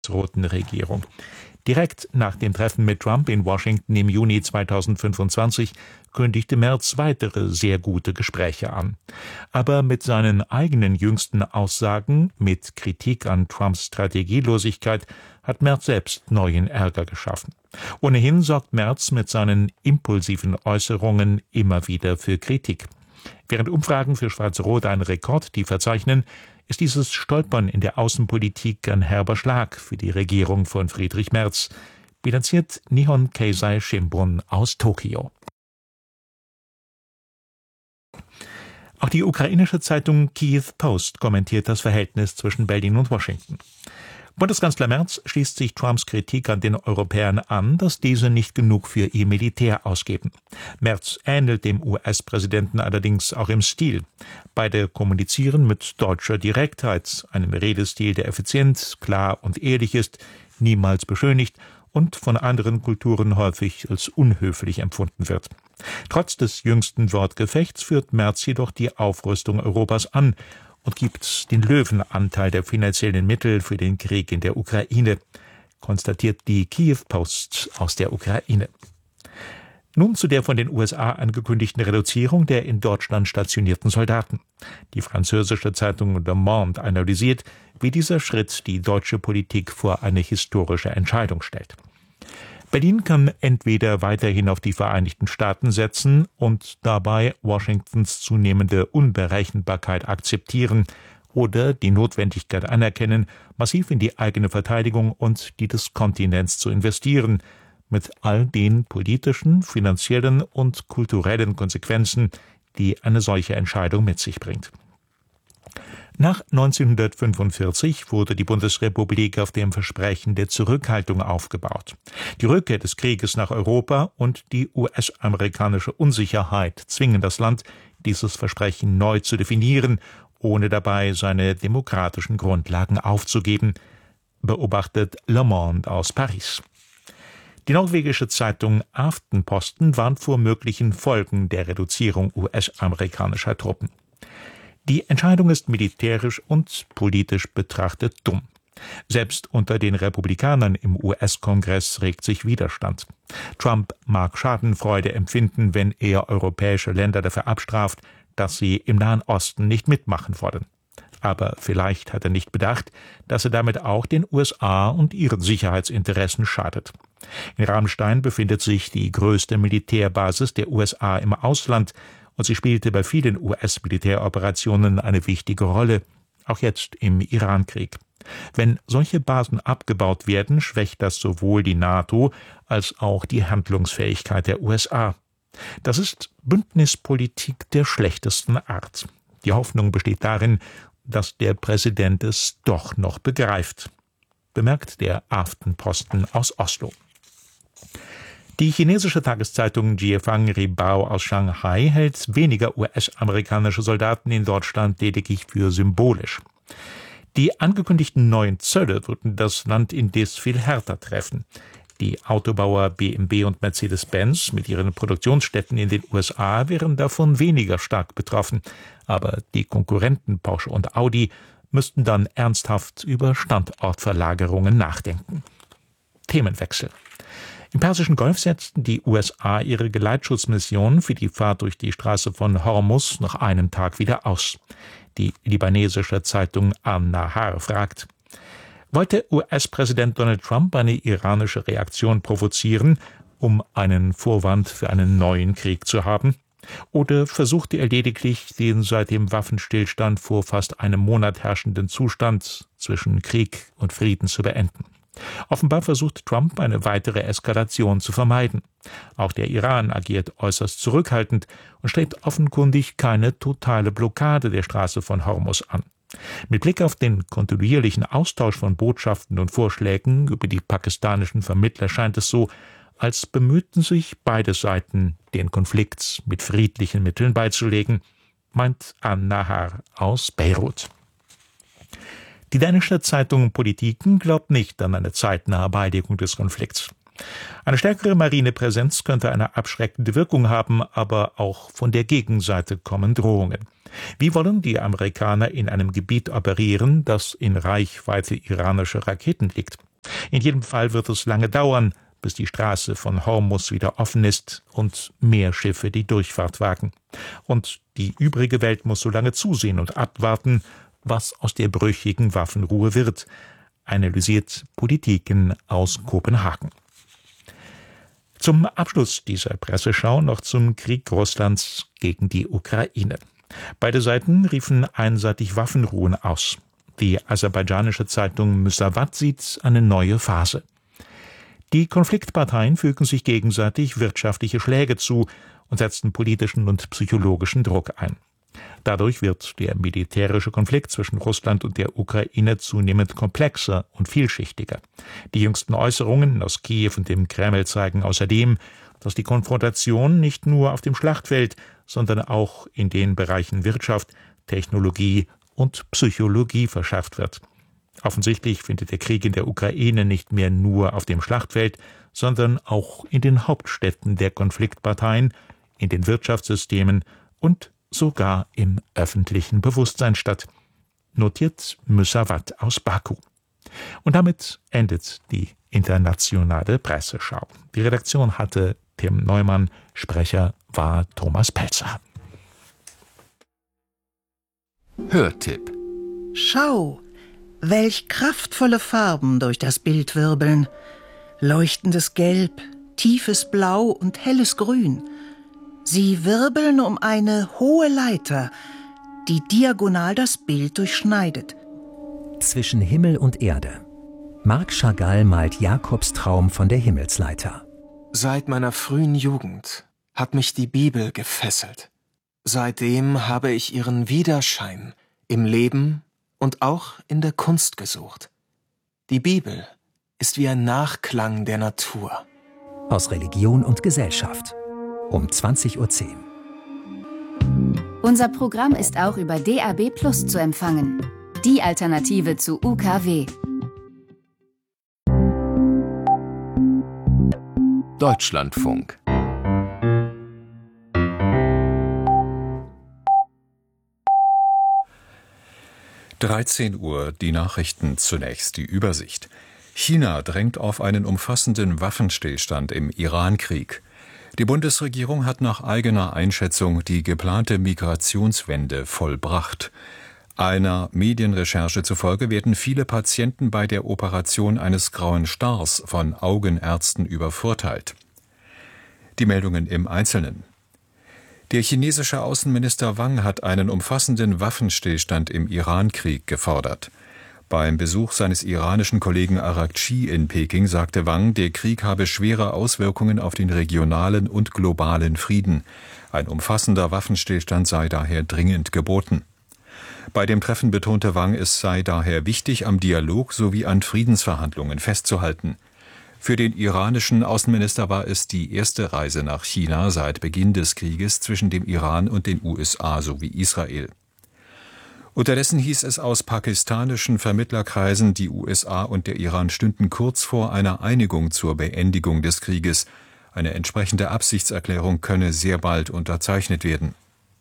roten Regierung. Direkt nach dem Treffen mit Trump in Washington im Juni 2025 kündigte Merz weitere sehr gute Gespräche an. Aber mit seinen eigenen jüngsten Aussagen, mit Kritik an Trumps Strategielosigkeit, hat Merz selbst neuen Ärger geschaffen. Ohnehin sorgt Merz mit seinen impulsiven Äußerungen immer wieder für Kritik. Während Umfragen für Schwarz-Rot einen Rekordtief verzeichnen, ist dieses Stolpern in der Außenpolitik ein herber Schlag für die Regierung von Friedrich Merz, bilanziert Nihon Keizai Shimbun aus Tokio. Auch die ukrainische Zeitung Kyiv Post kommentiert das Verhältnis zwischen Berlin und Washington. Bundeskanzler Merz schließt sich Trumps Kritik an den Europäern an, dass diese nicht genug für ihr Militär ausgeben. Merz ähnelt dem US-Präsidenten allerdings auch im Stil. Beide kommunizieren mit deutscher Direktheit, einem Redestil, der effizient, klar und ehrlich ist, niemals beschönigt und von anderen Kulturen häufig als unhöflich empfunden wird. Trotz des jüngsten Wortgefechts führt Merz jedoch die Aufrüstung Europas an und gibt den Löwenanteil der finanziellen Mittel für den Krieg in der Ukraine, konstatiert die Kyiv Post aus der Ukraine. Nun zu der von den USA angekündigten Reduzierung der in Deutschland stationierten Soldaten. Die französische Zeitung Le Monde analysiert, wie dieser Schritt die deutsche Politik vor eine historische Entscheidung stellt. Berlin kann entweder weiterhin auf die Vereinigten Staaten setzen und dabei Washingtons zunehmende Unberechenbarkeit akzeptieren oder die Notwendigkeit anerkennen, massiv in die eigene Verteidigung und die des Kontinents zu investieren, mit all den politischen, finanziellen und kulturellen Konsequenzen, die eine solche Entscheidung mit sich bringt. Nach 1945 wurde die Bundesrepublik auf dem Versprechen der Zurückhaltung aufgebaut. Die Rückkehr des Krieges nach Europa und die US-amerikanische Unsicherheit zwingen das Land, dieses Versprechen neu zu definieren, ohne dabei seine demokratischen Grundlagen aufzugeben, beobachtet Le Monde aus Paris. Die norwegische Zeitung Aftenposten warnt vor möglichen Folgen der Reduzierung US-amerikanischer Truppen. Die Entscheidung ist militärisch und politisch betrachtet dumm. Selbst unter den Republikanern im US-Kongress regt sich Widerstand. Trump mag Schadenfreude empfinden, wenn er europäische Länder dafür abstraft, dass sie im Nahen Osten nicht mitmachen wollen. Aber vielleicht hat er nicht bedacht, dass er damit auch den USA und ihren Sicherheitsinteressen schadet. In Ramstein befindet sich die größte Militärbasis der USA im Ausland, und sie spielte bei vielen US-Militäroperationen eine wichtige Rolle, auch jetzt im Irankrieg. Wenn solche Basen abgebaut werden, schwächt das sowohl die NATO als auch die Handlungsfähigkeit der USA. Das ist Bündnispolitik der schlechtesten Art. Die Hoffnung besteht darin, dass der Präsident es doch noch begreift, bemerkt der Aftenposten aus Oslo. Die chinesische Tageszeitung Jiefang Ribao aus Shanghai hält weniger US-amerikanische Soldaten in Deutschland lediglich für symbolisch. Die angekündigten neuen Zölle würden das Land indes viel härter treffen. Die Autobauer BMW und Mercedes-Benz mit ihren Produktionsstätten in den USA wären davon weniger stark betroffen, aber die Konkurrenten Porsche und Audi müssten dann ernsthaft über Standortverlagerungen nachdenken. Themenwechsel. Im Persischen Golf setzten die USA ihre Geleitschutzmission für die Fahrt durch die Straße von Hormuz nach einem Tag wieder aus. Die libanesische Zeitung An-Nahar fragt: Wollte US-Präsident Donald Trump eine iranische Reaktion provozieren, um einen Vorwand für einen neuen Krieg zu haben? Oder versuchte er lediglich, den seit dem Waffenstillstand vor fast einem Monat herrschenden Zustand zwischen Krieg und Frieden zu beenden? Offenbar versucht Trump, eine weitere Eskalation zu vermeiden. Auch der Iran agiert äußerst zurückhaltend und strebt offenkundig keine totale Blockade der Straße von Hormuz an. Mit Blick auf den kontinuierlichen Austausch von Botschaften und Vorschlägen über die pakistanischen Vermittler scheint es so, als bemühten sich beide Seiten, den Konflikt mit friedlichen Mitteln beizulegen, meint An-Nahar aus Beirut. Die dänische Zeitung Politiken glaubt nicht an eine zeitnahe Beilegung des Konflikts. Eine stärkere Marinepräsenz könnte eine abschreckende Wirkung haben, aber auch von der Gegenseite kommen Drohungen. Wie wollen die Amerikaner in einem Gebiet operieren, das in Reichweite iranischer Raketen liegt? In jedem Fall wird es lange dauern, bis die Straße von Hormuz wieder offen ist und mehr Schiffe die Durchfahrt wagen. Und die übrige Welt muss so lange zusehen und abwarten, was aus der brüchigen Waffenruhe wird, analysiert Politiken aus Kopenhagen. Zum Abschluss dieser Presseschau noch zum Krieg Russlands gegen die Ukraine. Beide Seiten riefen einseitig Waffenruhen aus. Die aserbaidschanische Zeitung Müsavat sieht eine neue Phase. Die Konfliktparteien fügen sich gegenseitig wirtschaftliche Schläge zu und setzen politischen und psychologischen Druck ein. Dadurch wird der militärische Konflikt zwischen Russland und der Ukraine zunehmend komplexer und vielschichtiger. Die jüngsten Äußerungen aus Kiew und dem Kreml zeigen außerdem, dass die Konfrontation nicht nur auf dem Schlachtfeld, sondern auch in den Bereichen Wirtschaft, Technologie und Psychologie verschärft wird. Offensichtlich findet der Krieg in der Ukraine nicht mehr nur auf dem Schlachtfeld, sondern auch in den Hauptstädten der Konfliktparteien, in den Wirtschaftssystemen und sogar im öffentlichen Bewusstsein statt, notiert Müsavat aus Baku. Und damit endet die internationale Presseschau. Die Redaktion hatte Tim Neumann, Sprecher war Thomas Pelzer. Hörtipp: Schau, welch kraftvolle Farben durch das Bild wirbeln. Leuchtendes Gelb, tiefes Blau und helles Grün. Sie wirbeln um eine hohe Leiter, die diagonal das Bild durchschneidet. Zwischen Himmel und Erde. Marc Chagall malt Jakobs Traum von der Himmelsleiter. Seit meiner frühen Jugend hat mich die Bibel gefesselt. Seitdem habe ich ihren Widerschein im Leben und auch in der Kunst gesucht. Die Bibel ist wie ein Nachklang der Natur. Aus Religion und Gesellschaft. Um 20:10 Uhr. Unser Programm ist auch über DAB+ zu empfangen. Die Alternative zu UKW. Deutschlandfunk. (13 Uhr), die Nachrichten zunächst, die Übersicht. China drängt auf einen umfassenden Waffenstillstand im Iran-Krieg. Die Bundesregierung hat nach eigener Einschätzung die geplante Migrationswende vollbracht. Einer Medienrecherche zufolge werden viele Patienten bei der Operation eines grauen Stars von Augenärzten übervorteilt. Die Meldungen im Einzelnen. Der chinesische Außenminister Wang hat einen umfassenden Waffenstillstand im Iran-Krieg gefordert. Beim Besuch seines iranischen Kollegen Araghchi in Peking sagte Wang, der Krieg habe schwere Auswirkungen auf den regionalen und globalen Frieden. Ein umfassender Waffenstillstand sei daher dringend geboten. Bei dem Treffen betonte Wang, es sei daher wichtig, am Dialog sowie an Friedensverhandlungen festzuhalten. Für den iranischen Außenminister war es die erste Reise nach China seit Beginn des Krieges zwischen dem Iran und den USA sowie Israel. Unterdessen hieß es aus pakistanischen Vermittlerkreisen, die USA und der Iran stünden kurz vor einer Einigung zur Beendigung des Krieges. Eine entsprechende Absichtserklärung könne sehr bald unterzeichnet werden.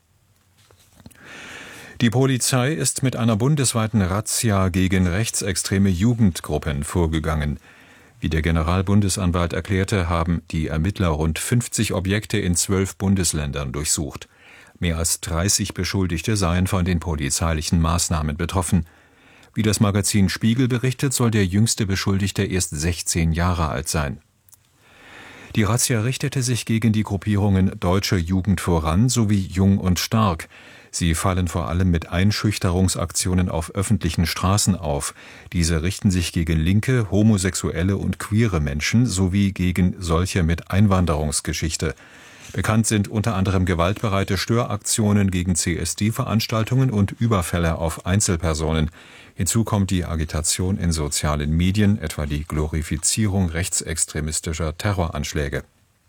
Die Polizei ist mit einer bundesweiten Razzia gegen rechtsextreme Jugendgruppen vorgegangen. Wie der Generalbundesanwalt erklärte, haben die Ermittler rund 50 Objekte in 12 Bundesländern durchsucht. Mehr als 30 Beschuldigte seien von den polizeilichen Maßnahmen betroffen. Wie das Magazin Spiegel berichtet, soll der jüngste Beschuldigte erst 16 Jahre alt sein. Die Razzia richtete sich gegen die Gruppierungen Deutsche Jugend voran sowie Jung und Stark. Sie fallen vor allem mit Einschüchterungsaktionen auf öffentlichen Straßen auf. Diese richten sich gegen linke, homosexuelle und queere Menschen sowie gegen solche mit Einwanderungsgeschichte. Bekannt sind unter anderem gewaltbereite Störaktionen gegen CSD-Veranstaltungen und Überfälle auf Einzelpersonen. Hinzu kommt die Agitation in sozialen Medien, etwa die Glorifizierung rechtsextremistischer Terroranschläge.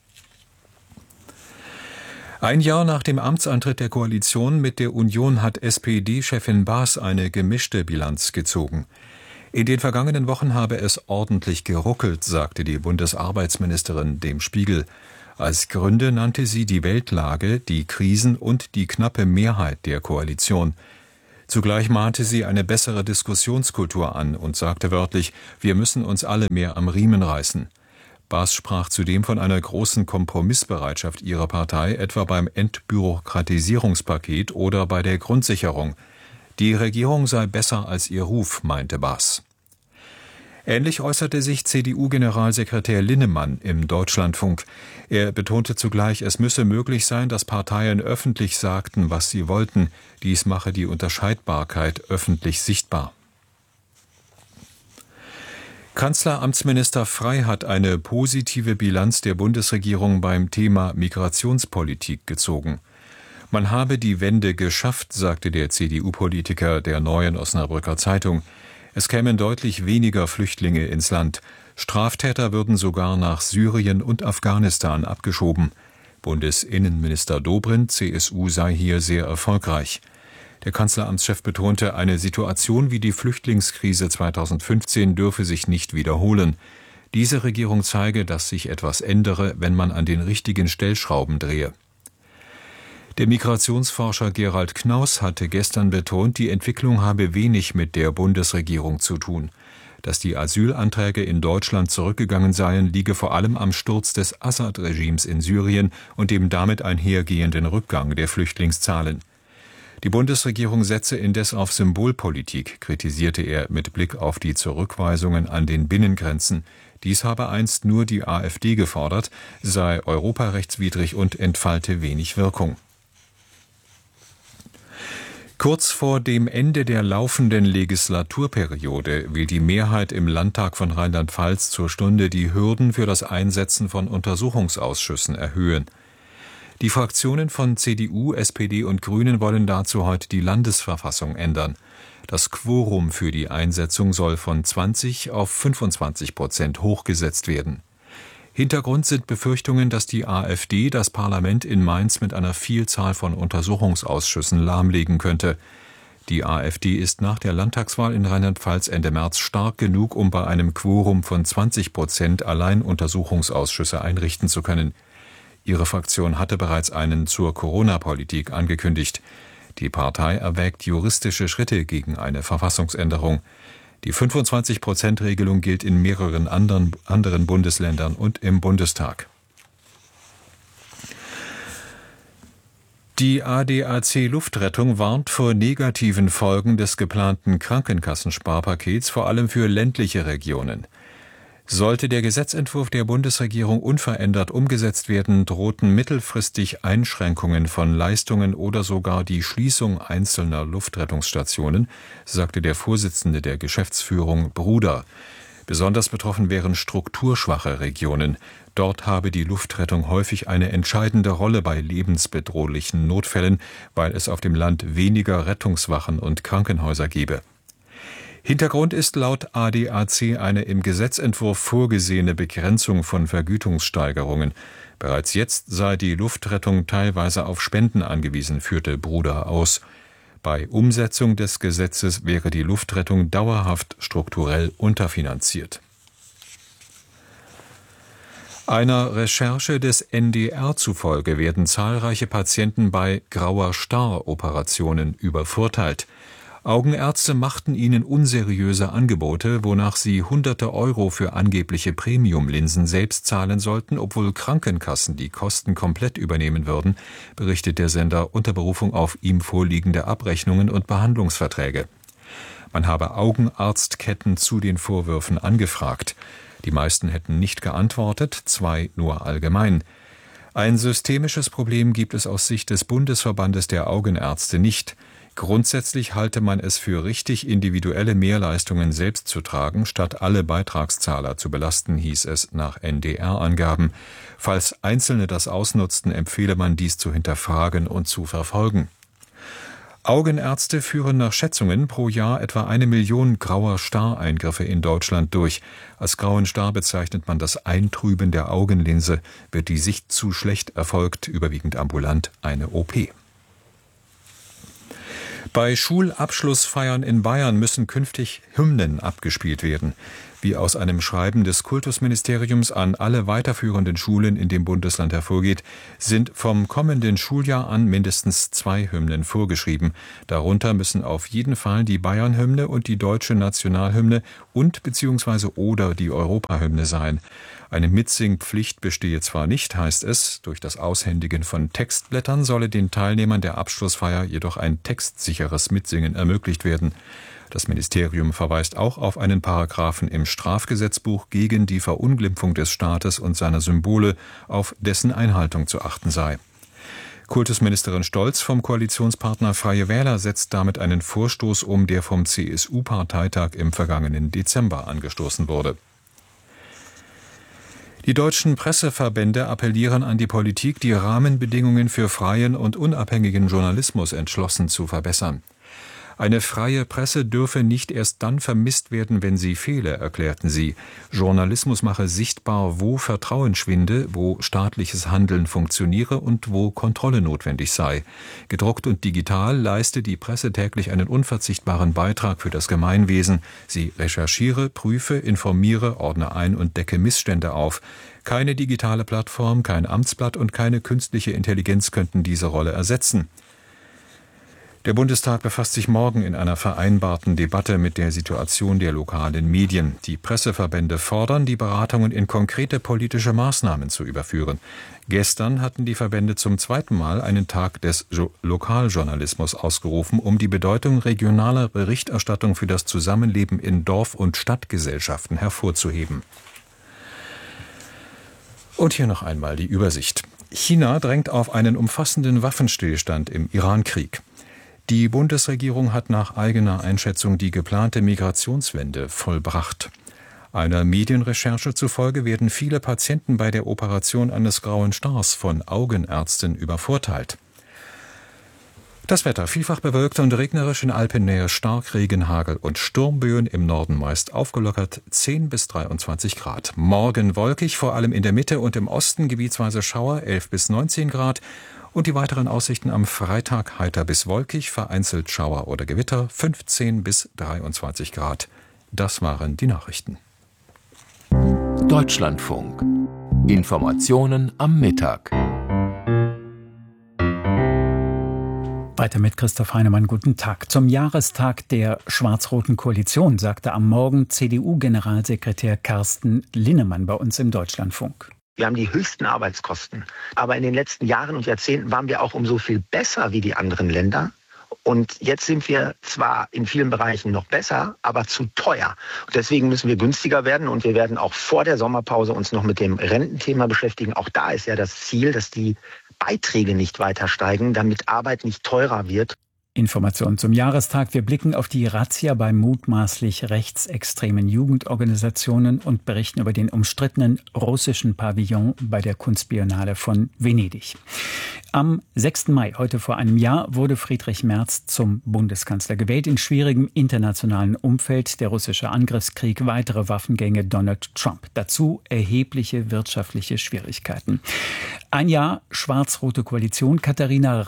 Ein Jahr nach dem Amtsantritt der Koalition mit der Union hat SPD-Chefin Baas eine gemischte Bilanz gezogen. In den vergangenen Wochen habe es ordentlich geruckelt, sagte die Bundesarbeitsministerin dem Spiegel. Als Gründe nannte sie die Weltlage, die Krisen und die knappe Mehrheit der Koalition. Zugleich mahnte sie eine bessere Diskussionskultur an und sagte wörtlich, wir müssen uns alle mehr am Riemen reißen. Baas sprach zudem von einer großen Kompromissbereitschaft ihrer Partei, etwa beim Entbürokratisierungspaket oder bei der Grundsicherung. Die Regierung sei besser als ihr Ruf, meinte Baas. Ähnlich äußerte sich CDU-Generalsekretär Linnemann im Deutschlandfunk. Er betonte zugleich, es müsse möglich sein, dass Parteien öffentlich sagten, was sie wollten. Dies mache die Unterscheidbarkeit öffentlich sichtbar. Kanzleramtsminister Frey hat eine positive Bilanz der Bundesregierung beim Thema Migrationspolitik gezogen. Man habe die Wende geschafft, sagte der CDU-Politiker der Neuen Osnabrücker Zeitung. Es kämen deutlich weniger Flüchtlinge ins Land. Straftäter würden sogar nach Syrien und Afghanistan abgeschoben. Bundesinnenminister Dobrindt, CSU, sei hier sehr erfolgreich. Der Kanzleramtschef betonte, eine Situation wie die Flüchtlingskrise 2015 dürfe sich nicht wiederholen. Diese Regierung zeige, dass sich etwas ändere, wenn man an den richtigen Stellschrauben drehe. Der Migrationsforscher Gerald Knaus hatte gestern betont, die Entwicklung habe wenig mit der Bundesregierung zu tun. Dass die Asylanträge in Deutschland zurückgegangen seien, liege vor allem am Sturz des Assad-Regimes in Syrien und dem damit einhergehenden Rückgang der Flüchtlingszahlen. Die Bundesregierung setze indes auf Symbolpolitik, kritisierte er mit Blick auf die Zurückweisungen an den Binnengrenzen. Dies habe einst nur die AfD gefordert, sei europarechtswidrig und entfalte wenig Wirkung. Kurz vor dem Ende der laufenden Legislaturperiode will die Mehrheit im Landtag von Rheinland-Pfalz zur Stunde die Hürden für das Einsetzen von Untersuchungsausschüssen erhöhen. Die Fraktionen von CDU, SPD und Grünen wollen dazu heute die Landesverfassung ändern. Das Quorum für die Einsetzung soll von 20 auf 25% hochgesetzt werden. Hintergrund sind Befürchtungen, dass die AfD das Parlament in Mainz mit einer Vielzahl von Untersuchungsausschüssen lahmlegen könnte. Die AfD ist nach der Landtagswahl in Rheinland-Pfalz Ende März stark genug, um bei einem Quorum von 20% allein Untersuchungsausschüsse einrichten zu können. Ihre Fraktion hatte bereits einen zur Corona-Politik angekündigt. Die Partei erwägt juristische Schritte gegen eine Verfassungsänderung. Die 25%-Regelung gilt in mehreren anderen Bundesländern und im Bundestag. Die ADAC Luftrettung warnt vor negativen Folgen des geplanten Krankenkassensparpakets, vor allem für ländliche Regionen. Sollte der Gesetzentwurf der Bundesregierung unverändert umgesetzt werden, drohten mittelfristig Einschränkungen von Leistungen oder sogar die Schließung einzelner Luftrettungsstationen, sagte der Vorsitzende der Geschäftsführung Bruder. Besonders betroffen wären strukturschwache Regionen. Dort habe die Luftrettung häufig eine entscheidende Rolle bei lebensbedrohlichen Notfällen, weil es auf dem Land weniger Rettungswachen und Krankenhäuser gebe. Hintergrund ist laut ADAC eine im Gesetzentwurf vorgesehene Begrenzung von Vergütungssteigerungen. Bereits jetzt sei die Luftrettung teilweise auf Spenden angewiesen, führte Bruder aus. Bei Umsetzung des Gesetzes wäre die Luftrettung dauerhaft strukturell unterfinanziert. Einer Recherche des NDR zufolge werden zahlreiche Patienten bei grauer Star-Operationen übervorteilt. Augenärzte machten ihnen unseriöse Angebote, wonach sie Hunderte Euro für angebliche Premium-Linsen selbst zahlen sollten, obwohl Krankenkassen die Kosten komplett übernehmen würden, berichtet der Sender unter Berufung auf ihm vorliegende Abrechnungen und Behandlungsverträge. Man habe Augenarztketten zu den Vorwürfen angefragt. Die meisten hätten nicht geantwortet, 2 nur allgemein. Ein systemisches Problem gibt es aus Sicht des Bundesverbandes der Augenärzte nicht. Grundsätzlich halte man es für richtig, individuelle Mehrleistungen selbst zu tragen, statt alle Beitragszahler zu belasten, hieß es nach NDR-Angaben. Falls Einzelne das ausnutzten, empfehle man dies zu hinterfragen und zu verfolgen. Augenärzte führen nach Schätzungen pro Jahr etwa 1 Million grauer Star-Eingriffe in Deutschland durch. Als grauen Star bezeichnet man das Eintrüben der Augenlinse. Wird die Sicht zu schlecht, erfolgt überwiegend ambulant eine OP. Bei Schulabschlussfeiern in Bayern müssen künftig Hymnen abgespielt werden. Wie aus einem Schreiben des Kultusministeriums an alle weiterführenden Schulen in dem Bundesland hervorgeht, sind vom kommenden Schuljahr an mindestens 2 Hymnen vorgeschrieben. Darunter müssen auf jeden Fall die Bayern-Hymne und die deutsche Nationalhymne und bzw. oder die Europahymne sein. Eine Mitsingpflicht bestehe zwar nicht, heißt es, durch das Aushändigen von Textblättern solle den Teilnehmern der Abschlussfeier jedoch ein textsicheres Mitsingen ermöglicht werden. Das Ministerium verweist auch auf einen Paragraphen im Strafgesetzbuch gegen die Verunglimpfung des Staates und seiner Symbole, auf dessen Einhaltung zu achten sei. Kultusministerin Stolz vom Koalitionspartner Freie Wähler setzt damit einen Vorstoß um, der vom CSU-Parteitag im vergangenen Dezember angestoßen wurde. Die deutschen Presseverbände appellieren an die Politik, die Rahmenbedingungen für freien und unabhängigen Journalismus entschlossen zu verbessern. Eine freie Presse dürfe nicht erst dann vermisst werden, wenn sie fehle, erklärten sie. Journalismus mache sichtbar, wo Vertrauen schwinde, wo staatliches Handeln funktioniere und wo Kontrolle notwendig sei. Gedruckt und digital leiste die Presse täglich einen unverzichtbaren Beitrag für das Gemeinwesen. Sie recherchiere, prüfe, informiere, ordne ein und decke Missstände auf. Keine digitale Plattform, kein Amtsblatt und keine künstliche Intelligenz könnten diese Rolle ersetzen. Der Bundestag befasst sich morgen in einer vereinbarten Debatte mit der Situation der lokalen Medien. Die Presseverbände fordern, die Beratungen in konkrete politische Maßnahmen zu überführen. Gestern hatten die Verbände zum 2. Mal einen Tag des Lokaljournalismus ausgerufen, um die Bedeutung regionaler Berichterstattung für das Zusammenleben in Dorf- und Stadtgesellschaften hervorzuheben. Und hier noch einmal die Übersicht. China drängt auf einen umfassenden Waffenstillstand im Irankrieg. Die Bundesregierung hat nach eigener Einschätzung die geplante Migrationswende vollbracht. Einer Medienrecherche zufolge werden viele Patienten bei der Operation eines grauen Stars von Augenärzten übervorteilt. Das Wetter vielfach bewölkt und regnerisch, in Alpennähe Starkregen, Hagel und Sturmböen, im Norden meist aufgelockert 10 bis 23 Grad. Morgen wolkig, vor allem in der Mitte und im Osten gebietsweise Schauer 11 bis 19 Grad. Und die weiteren Aussichten am Freitag heiter bis wolkig, vereinzelt Schauer oder Gewitter 15 bis 23 Grad. Das waren die Nachrichten. Deutschlandfunk. Informationen am Mittag. Weiter mit Christoph Heinemann, guten Tag. Zum Jahrestag der schwarz-roten Koalition sagte am Morgen CDU-Generalsekretär Carsten Linnemann bei uns im Deutschlandfunk. Wir haben die höchsten Arbeitskosten. Aber in den letzten Jahren und Jahrzehnten waren wir auch umso viel besser wie die anderen Länder. Und jetzt sind wir zwar in vielen Bereichen noch besser, aber zu teuer. Und deswegen müssen wir günstiger werden. Und wir werden auch vor der Sommerpause uns noch mit dem Rententhema beschäftigen. Auch da ist ja das Ziel, dass die Beiträge nicht weiter steigen, damit Arbeit nicht teurer wird. Informationen zum Jahrestag. Wir blicken auf die Razzia bei mutmaßlich rechtsextremen Jugendorganisationen und berichten über den umstrittenen russischen Pavillon bei der Kunstbiennale von Venedig. Am 6. Mai, heute vor einem Jahr, wurde Friedrich Merz zum Bundeskanzler gewählt. In schwierigem internationalen Umfeld der russische Angriffskrieg, weitere Waffengänge Donald Trump. Dazu erhebliche wirtschaftliche Schwierigkeiten. Ein Jahr schwarz-rote Koalition. Katharina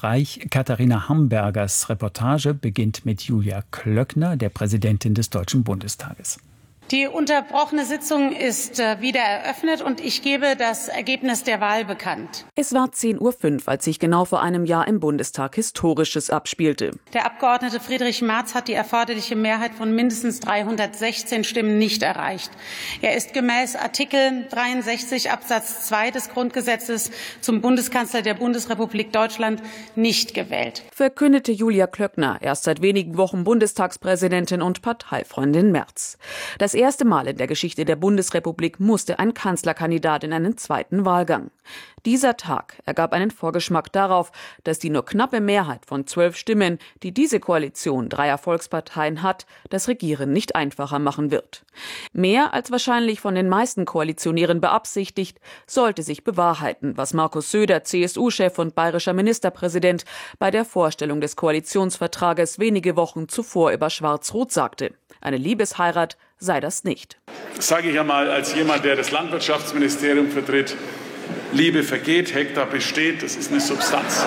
Hamburgers Reportage beginnt mit Julia Klöckner, der Präsidentin des Deutschen Bundestages. Die unterbrochene Sitzung ist wieder eröffnet und ich gebe das Ergebnis der Wahl bekannt. Es war 10:05 Uhr, als sich genau vor einem Jahr im Bundestag Historisches abspielte. Der Abgeordnete Friedrich Merz hat die erforderliche Mehrheit von mindestens 316 Stimmen nicht erreicht. Er ist gemäß Artikel 63 Absatz 2 des Grundgesetzes zum Bundeskanzler der Bundesrepublik Deutschland nicht gewählt. Verkündete Julia Klöckner, erst seit wenigen Wochen Bundestagspräsidentin und Parteifreundin Merz. Das erste Mal in der Geschichte der Bundesrepublik musste ein Kanzlerkandidat in einen zweiten Wahlgang. Dieser Tag ergab einen Vorgeschmack darauf, dass die nur knappe Mehrheit von 12 Stimmen, die diese Koalition dreier Volksparteien hat, das Regieren nicht einfacher machen wird. Mehr als wahrscheinlich von den meisten Koalitionären beabsichtigt, sollte sich bewahrheiten, was Markus Söder, CSU-Chef und bayerischer Ministerpräsident, bei der Vorstellung des Koalitionsvertrages wenige Wochen zuvor über Schwarz-Rot sagte. Eine Liebesheirat sei das nicht. Das sage ich einmal als jemand, der das Landwirtschaftsministerium vertritt. Liebe vergeht, Hektar besteht, das ist eine Substanz.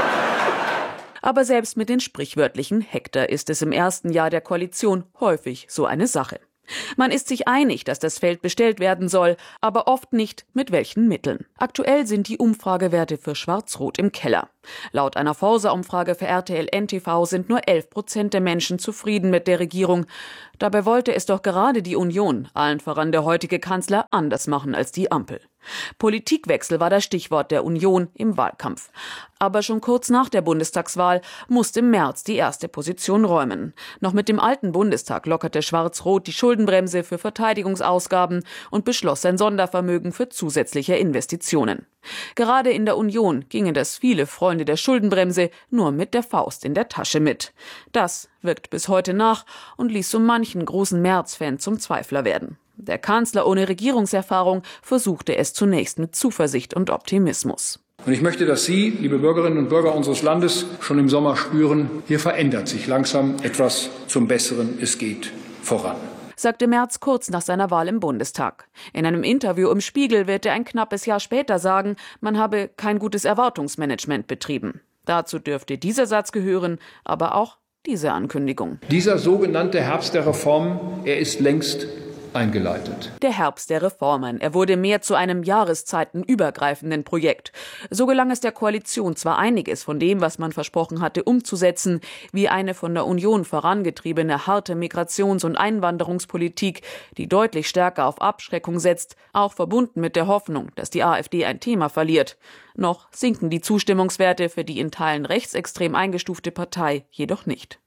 Aber selbst mit den sprichwörtlichen Hektar ist es im ersten Jahr der Koalition häufig so eine Sache. Man ist sich einig, dass das Feld bestellt werden soll, aber oft nicht, mit welchen Mitteln. Aktuell sind die Umfragewerte für Schwarz-Rot im Keller. Laut einer Forsa-Umfrage für RTL-NTV sind nur 11% der Menschen zufrieden mit der Regierung. Dabei wollte es doch gerade die Union, allen voran der heutige Kanzler, anders machen als die Ampel. Politikwechsel war das Stichwort der Union im Wahlkampf. Aber schon kurz nach der Bundestagswahl musste Merz die erste Position räumen. Noch mit dem alten Bundestag lockerte Schwarz-Rot die Schuldenbremse für Verteidigungsausgaben und beschloss ein Sondervermögen für zusätzliche Investitionen. Gerade in der Union gingen das viele Freunde der Schuldenbremse nur mit der Faust in der Tasche mit. Das wirkt bis heute nach und ließ so manchen großen Merz-Fan zum Zweifler werden. Der Kanzler ohne Regierungserfahrung versuchte es zunächst mit Zuversicht und Optimismus. Und ich möchte, dass Sie, liebe Bürgerinnen und Bürger unseres Landes, schon im Sommer spüren, hier verändert sich langsam etwas zum Besseren. Es geht voran, sagte Merz kurz nach seiner Wahl im Bundestag. In einem Interview im Spiegel wird er ein knappes Jahr später sagen, man habe kein gutes Erwartungsmanagement betrieben. Dazu dürfte dieser Satz gehören, aber auch diese Ankündigung. Dieser sogenannte Herbst der Reformen, er ist längst eingeleitet. Der Herbst der Reformen. Er wurde mehr zu einem jahreszeitenübergreifenden Projekt. So gelang es der Koalition zwar einiges von dem, was man versprochen hatte, umzusetzen, wie eine von der Union vorangetriebene harte Migrations- und Einwanderungspolitik, die deutlich stärker auf Abschreckung setzt, auch verbunden mit der Hoffnung, dass die AfD ein Thema verliert. Noch sinken die Zustimmungswerte für die in Teilen rechtsextrem eingestufte Partei jedoch nicht.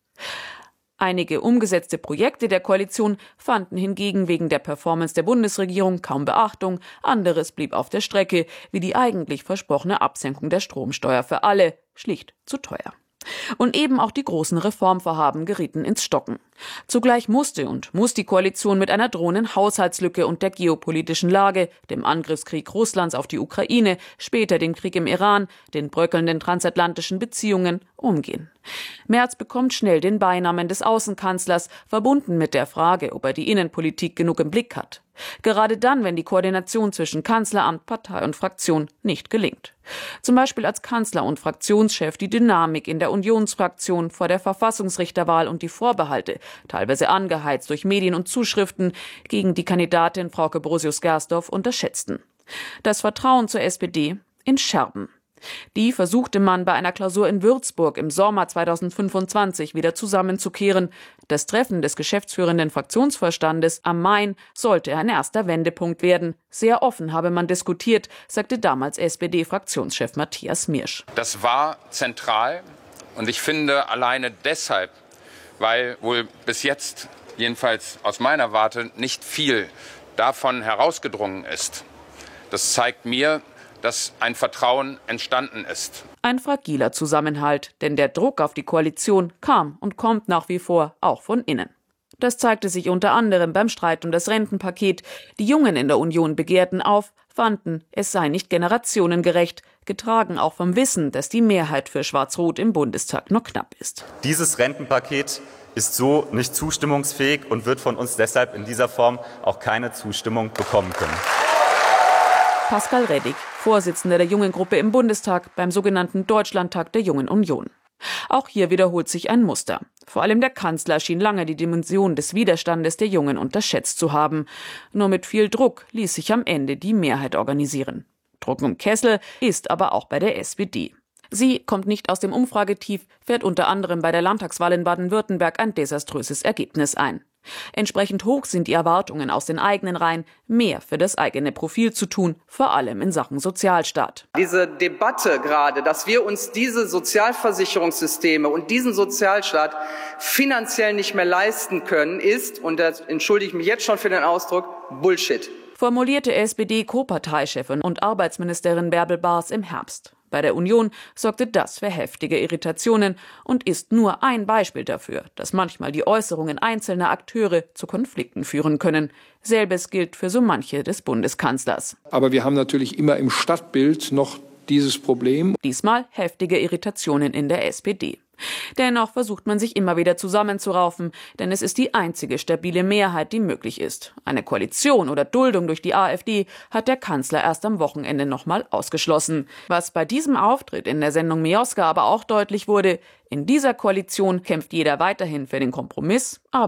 Einige umgesetzte Projekte der Koalition fanden hingegen wegen der Performance der Bundesregierung kaum Beachtung. Anderes blieb auf der Strecke, wie die eigentlich versprochene Absenkung der Stromsteuer für alle, schlicht zu teuer. Und eben auch die großen Reformvorhaben gerieten ins Stocken. Zugleich muss die Koalition mit einer drohenden Haushaltslücke und der geopolitischen Lage, dem Angriffskrieg Russlands auf die Ukraine, später dem Krieg im Iran, den bröckelnden transatlantischen Beziehungen umgehen. Merz bekommt schnell den Beinamen des Außenkanzlers, verbunden mit der Frage, ob er die Innenpolitik genug im Blick hat. Gerade dann, wenn die Koordination zwischen Kanzleramt, Partei und Fraktion nicht gelingt. Zum Beispiel als Kanzler und Fraktionschef die Dynamik in der Unionsfraktion vor der Verfassungsrichterwahl und die Vorbehalte, teilweise angeheizt durch Medien und Zuschriften, gegen die Kandidatin Frauke Brosius-Gersdorf unterschätzten. Das Vertrauen zur SPD in Scherben. Die versuchte man bei einer Klausur in Würzburg im Sommer 2025 wieder zusammenzukehren. Das Treffen des geschäftsführenden Fraktionsvorstandes am Main sollte ein erster Wendepunkt werden. Sehr offen habe man diskutiert, sagte damals SPD-Fraktionschef Matthias Miersch. Das war zentral und ich finde alleine deshalb, weil wohl bis jetzt, jedenfalls aus meiner Warte, nicht viel davon herausgedrungen ist. Das zeigt mir, dass ein Vertrauen entstanden ist. Ein fragiler Zusammenhalt, denn der Druck auf die Koalition kam und kommt nach wie vor auch von innen. Das zeigte sich unter anderem beim Streit um das Rentenpaket. Die Jungen in der Union begehrten auf, fanden, es sei nicht generationengerecht, getragen auch vom Wissen, dass die Mehrheit für Schwarz-Rot im Bundestag nur knapp ist. Dieses Rentenpaket ist so nicht zustimmungsfähig und wird von uns deshalb in dieser Form auch keine Zustimmung bekommen können. Pascal Reddig, Vorsitzender der Jungengruppe im Bundestag beim sogenannten Deutschlandtag der Jungen Union. Auch hier wiederholt sich ein Muster. Vor allem der Kanzler schien lange die Dimension des Widerstandes der Jungen unterschätzt zu haben. Nur mit viel Druck ließ sich am Ende die Mehrheit organisieren. Druck im Kessel ist aber auch bei der SPD. Sie kommt nicht aus dem Umfragetief, fährt unter anderem bei der Landtagswahl in Baden-Württemberg ein desaströses Ergebnis ein. Entsprechend hoch sind die Erwartungen aus den eigenen Reihen, mehr für das eigene Profil zu tun, vor allem in Sachen Sozialstaat. Diese Debatte gerade, dass wir uns diese Sozialversicherungssysteme und diesen Sozialstaat finanziell nicht mehr leisten können, ist, und da entschuldige ich mich jetzt schon für den Ausdruck, Bullshit. Formulierte SPD-Co-Parteichefin und Arbeitsministerin Bärbel Baas im Herbst. Bei der Union sorgte das für heftige Irritationen und ist nur ein Beispiel dafür, dass manchmal die Äußerungen einzelner Akteure zu Konflikten führen können. Selbes gilt für so manche des Bundeskanzlers. Aber wir haben natürlich immer im Stadtbild noch dieses Problem. Diesmal heftige Irritationen in der SPD. Dennoch versucht man sich immer wieder zusammenzuraufen, denn es ist die einzige stabile Mehrheit, die möglich ist. Eine Koalition oder Duldung durch die AfD hat der Kanzler erst am Wochenende nochmal ausgeschlossen. Was bei diesem Auftritt in der Sendung Mioska aber auch deutlich wurde, in dieser Koalition kämpft jeder weiterhin für den Kompromiss, aber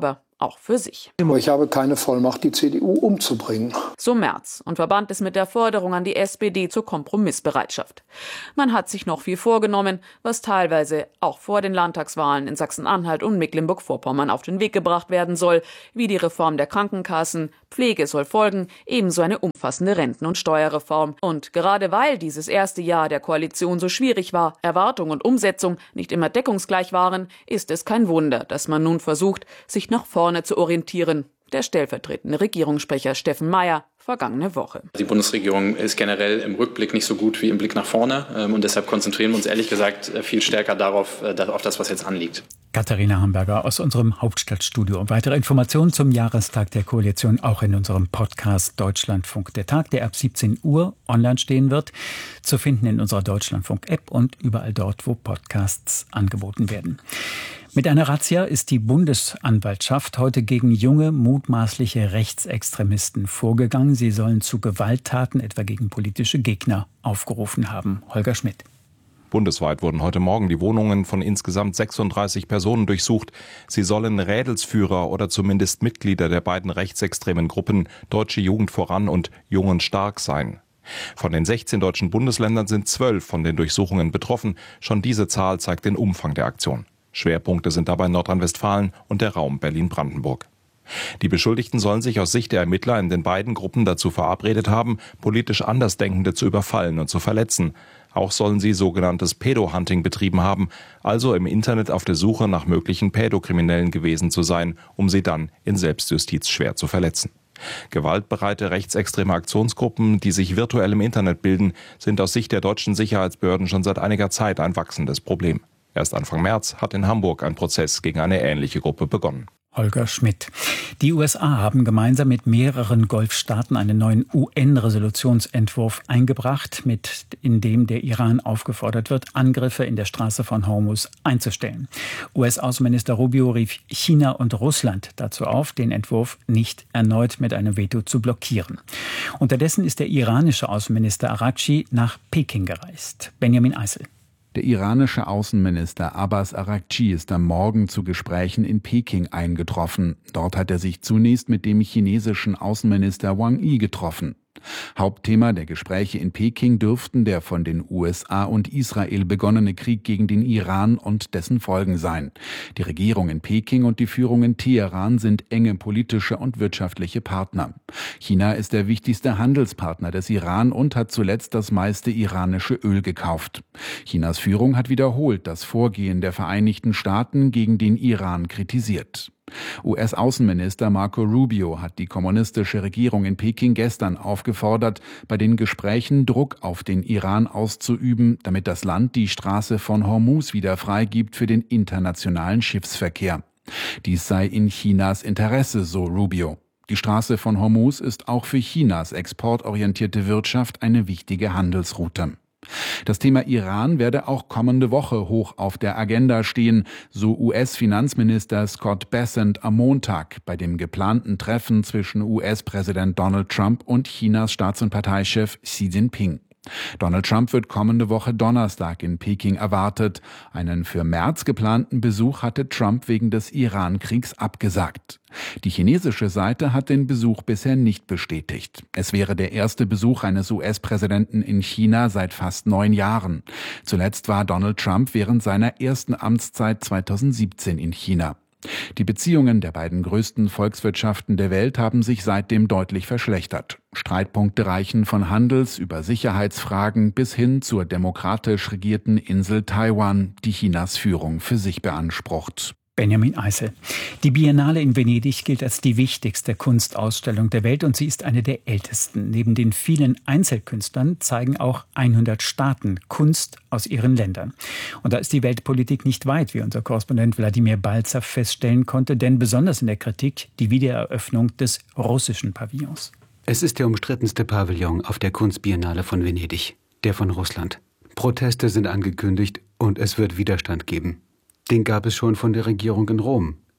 auch für sich. Ich habe keine Vollmacht, die CDU umzubringen. So Merz und verband es mit der Forderung an die SPD zur Kompromissbereitschaft. Man hat sich noch viel vorgenommen, was teilweise auch vor den Landtagswahlen in Sachsen-Anhalt und Mecklenburg-Vorpommern auf den Weg gebracht werden soll, wie die Reform der Krankenkassen, Pflege soll folgen, ebenso eine umfassende Renten- und Steuerreform. Und gerade weil dieses erste Jahr der Koalition so schwierig war, Erwartung und Umsetzung nicht immer deckungsgleich waren, ist es kein Wunder, dass man nun versucht, sich nach vorne zu orientieren. Der stellvertretende Regierungssprecher Steffen Mayer vergangene Woche. Die Bundesregierung ist generell im Rückblick nicht so gut wie im Blick nach vorne. Und deshalb konzentrieren wir uns ehrlich gesagt viel stärker darauf, auf das, was jetzt anliegt. Katharina Hamburger aus unserem Hauptstadtstudio. Weitere Informationen zum Jahrestag der Koalition auch in unserem Podcast Deutschlandfunk der Tag, der ab 17 Uhr online stehen wird. Zu finden in unserer Deutschlandfunk-App und überall dort, wo Podcasts angeboten werden. Mit einer Razzia ist die Bundesanwaltschaft heute gegen junge, mutmaßliche Rechtsextremisten vorgegangen. Sie sollen zu Gewalttaten, etwa gegen politische Gegner, aufgerufen haben. Holger Schmidt. Bundesweit wurden heute Morgen die Wohnungen von insgesamt 36 Personen durchsucht. Sie sollen Rädelsführer oder zumindest Mitglieder der beiden rechtsextremen Gruppen Deutsche Jugend voran und Jung und Stark sein. Von den 16 deutschen Bundesländern sind 12 von den Durchsuchungen betroffen. Schon diese Zahl zeigt den Umfang der Aktion. Schwerpunkte sind dabei Nordrhein-Westfalen und der Raum Berlin-Brandenburg. Die Beschuldigten sollen sich aus Sicht der Ermittler in den beiden Gruppen dazu verabredet haben, politisch Andersdenkende zu überfallen und zu verletzen. Auch sollen sie sogenanntes Pädo-Hunting betrieben haben, also im Internet auf der Suche nach möglichen Pädokriminellen gewesen zu sein, um sie dann in Selbstjustiz schwer zu verletzen. Gewaltbereite rechtsextreme Aktionsgruppen, die sich virtuell im Internet bilden, sind aus Sicht der deutschen Sicherheitsbehörden schon seit einiger Zeit ein wachsendes Problem. Erst Anfang März hat in Hamburg ein Prozess gegen eine ähnliche Gruppe begonnen. Holger Schmidt. Die USA haben gemeinsam mit mehreren Golfstaaten einen neuen UN-Resolutionsentwurf eingebracht, in dem der Iran aufgefordert wird, Angriffe in der Straße von Hormuz einzustellen. US-Außenminister Rubio rief China und Russland dazu auf, den Entwurf nicht erneut mit einem Veto zu blockieren. Unterdessen ist der iranische Außenminister Araghchi nach Peking gereist. Benjamin Eisel. Der iranische Außenminister Abbas Araghchi ist am Morgen zu Gesprächen in Peking eingetroffen. Dort hat er sich zunächst mit dem chinesischen Außenminister Wang Yi getroffen. Hauptthema der Gespräche in Peking dürften der von den USA und Israel begonnene Krieg gegen den Iran und dessen Folgen sein. Die Regierung in Peking und die Führung in Teheran sind enge politische und wirtschaftliche Partner. China ist der wichtigste Handelspartner des Iran und hat zuletzt das meiste iranische Öl gekauft. Chinas Führung hat wiederholt das Vorgehen der Vereinigten Staaten gegen den Iran kritisiert. US-Außenminister Marco Rubio hat die kommunistische Regierung in Peking gestern aufgefordert, bei den Gesprächen Druck auf den Iran auszuüben, damit das Land die Straße von Hormuz wieder freigibt für den internationalen Schiffsverkehr. Dies sei in Chinas Interesse, so Rubio. Die Straße von Hormuz ist auch für Chinas exportorientierte Wirtschaft eine wichtige Handelsroute. Das Thema Iran werde auch kommende Woche hoch auf der Agenda stehen, so US-Finanzminister Scott Bessent am Montag bei dem geplanten Treffen zwischen US-Präsident Donald Trump und Chinas Staats- und Parteichef Xi Jinping. Donald Trump wird kommende Woche Donnerstag in Peking erwartet. Einen für März geplanten Besuch hatte Trump wegen des Iran-Kriegs abgesagt. Die chinesische Seite hat den Besuch bisher nicht bestätigt. Es wäre der erste Besuch eines US-Präsidenten in China seit fast 9 Jahren. Zuletzt war Donald Trump während seiner ersten Amtszeit 2017 in China. Die Beziehungen der beiden größten Volkswirtschaften der Welt haben sich seitdem deutlich verschlechtert. Streitpunkte reichen von Handels- über Sicherheitsfragen bis hin zur demokratisch regierten Insel Taiwan, die Chinas Führung für sich beansprucht. Benjamin Eisel. Die Biennale in Venedig gilt als die wichtigste Kunstausstellung der Welt und sie ist eine der ältesten. Neben den vielen Einzelkünstlern zeigen auch 100 Staaten Kunst aus ihren Ländern. Und da ist die Weltpolitik nicht weit, wie unser Korrespondent Wladimir Balzer feststellen konnte, denn besonders in der Kritik die Wiedereröffnung des russischen Pavillons. Es ist der umstrittenste Pavillon auf der Kunstbiennale von Venedig, der von Russland. Proteste sind angekündigt und es wird Widerstand geben. Den gab es schon von der Regierung in Rom.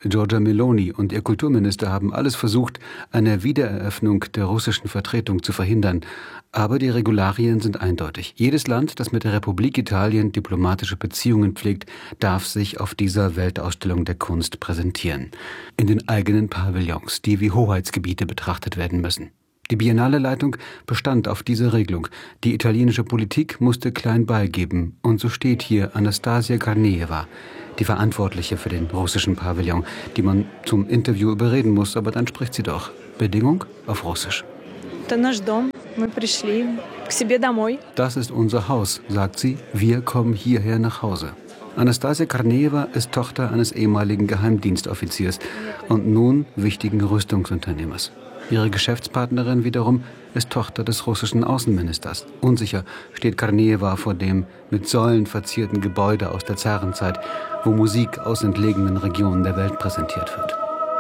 Giorgia Meloni und ihr Kulturminister haben alles versucht, eine Wiedereröffnung der russischen Vertretung zu verhindern. Aber die Regularien sind eindeutig. Jedes Land, das mit der Republik Italien diplomatische Beziehungen pflegt, darf sich auf dieser Weltausstellung der Kunst präsentieren. In den eigenen Pavillons, die wie Hoheitsgebiete betrachtet werden müssen. Die Biennale-Leitung bestand auf dieser Regelung. Die italienische Politik musste klein beigeben. Und so steht hier Anastasia Karneeva, die Verantwortliche für den russischen Pavillon, die man zum Interview überreden muss, aber dann spricht sie doch. Bedingung auf Russisch. Das ist unser Haus, sagt sie. Wir kommen hierher nach Hause. Anastasia Karneeva ist Tochter eines ehemaligen Geheimdienstoffiziers und nun wichtigen Rüstungsunternehmers. Ihre Geschäftspartnerin wiederum ist Tochter des russischen Außenministers. Unsicher steht Karneeva vor dem mit Säulen verzierten Gebäude aus der Zarenzeit, wo Musik aus entlegenen Regionen der Welt präsentiert wird.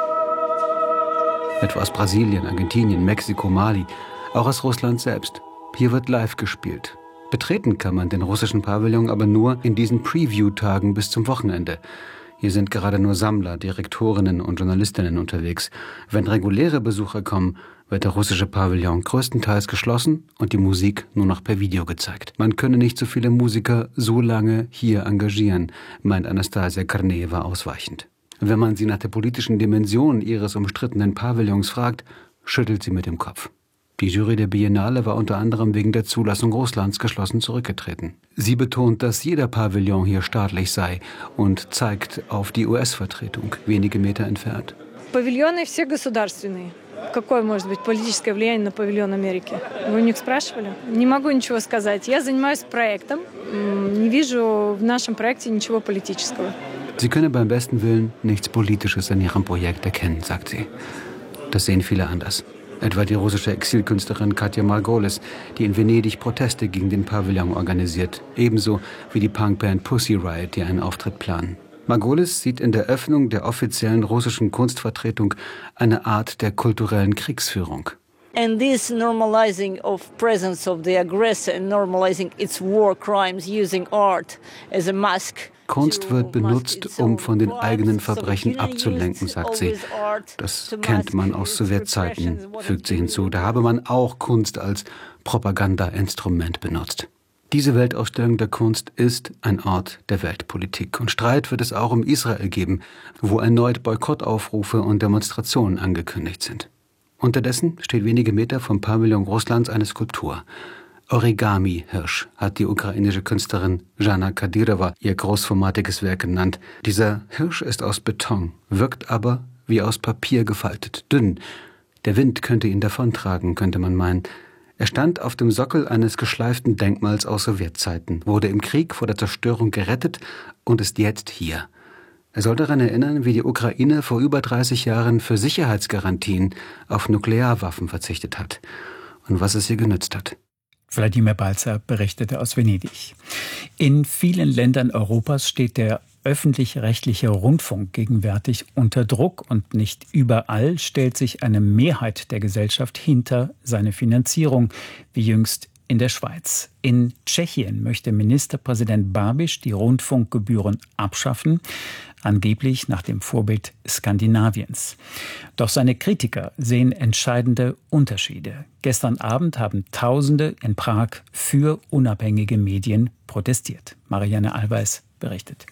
Etwa aus Brasilien, Argentinien, Mexiko, Mali, auch aus Russland selbst. Hier wird live gespielt. Betreten kann man den russischen Pavillon aber nur in diesen Preview-Tagen bis zum Wochenende. Hier sind gerade nur Sammler, Direktorinnen und Journalistinnen unterwegs. Wenn reguläre Besucher kommen, wird der russische Pavillon größtenteils geschlossen und die Musik nur noch per Video gezeigt. Man könne nicht so viele Musiker so lange hier engagieren, meint Anastasia Karneeva ausweichend. Wenn man sie nach der politischen Dimension ihres umstrittenen Pavillons fragt, schüttelt sie mit dem Kopf. Die Jury der Biennale war unter anderem wegen der Zulassung Russlands geschlossen zurückgetreten. Sie betont, dass jeder Pavillon hier staatlich sei und zeigt auf die US-Vertretung, wenige Meter entfernt. Павильоны все государственные. Какое может быть политическое влияние на павильон Америки? Вы у них спрашивали? Не могу ничего сказать. Я занимаюсь проектом. Не вижу в нашем проекте ничего политического. Sie könne beim besten Willen nichts Politisches in ihrem Projekt erkennen, sagt sie. Das sehen viele anders. Etwa die russische Exilkünstlerin Katja Margolis, die in Venedig Proteste gegen den Pavillon organisiert. Ebenso wie die Punkband Pussy Riot, die einen Auftritt planen. Margolis sieht in der Öffnung der offiziellen russischen Kunstvertretung eine Art der kulturellen Kriegsführung. And this normalizing of presence of the aggressor and normalizing its war crimes using art as a mask. Kunst wird benutzt, um von den eigenen Verbrechen abzulenken, sagt sie. Das kennt man aus Sowjetzeiten, fügt sie hinzu. Da habe man auch Kunst als Propagandainstrument benutzt. Diese Weltausstellung der Kunst ist ein Ort der Weltpolitik. Und Streit wird es auch um Israel geben, wo erneut Boykottaufrufe und Demonstrationen angekündigt sind. Unterdessen steht wenige Meter vom Pavillon Russlands eine Skulptur. Origami-Hirsch hat die ukrainische Künstlerin Jana Kadyrova ihr großformatiges Werk genannt. Dieser Hirsch ist aus Beton, wirkt aber wie aus Papier gefaltet, dünn. Der Wind könnte ihn davontragen, könnte man meinen. Er stand auf dem Sockel eines geschleiften Denkmals aus Sowjetzeiten, wurde im Krieg vor der Zerstörung gerettet und ist jetzt hier. Er soll daran erinnern, wie die Ukraine vor über 30 Jahren für Sicherheitsgarantien auf Nuklearwaffen verzichtet hat und was es ihr genützt hat. Wladimir Balzer berichtete aus Venedig. In vielen Ländern Europas steht der öffentlich-rechtliche Rundfunk gegenwärtig unter Druck und nicht überall stellt sich eine Mehrheit der Gesellschaft hinter seine Finanzierung, wie jüngst in der Schweiz. In Tschechien möchte Ministerpräsident Babiš die Rundfunkgebühren abschaffen, angeblich nach dem Vorbild Skandinaviens. Doch seine Kritiker sehen entscheidende Unterschiede. Gestern Abend haben Tausende in Prag für unabhängige Medien protestiert. Marianne Allweis berichtet.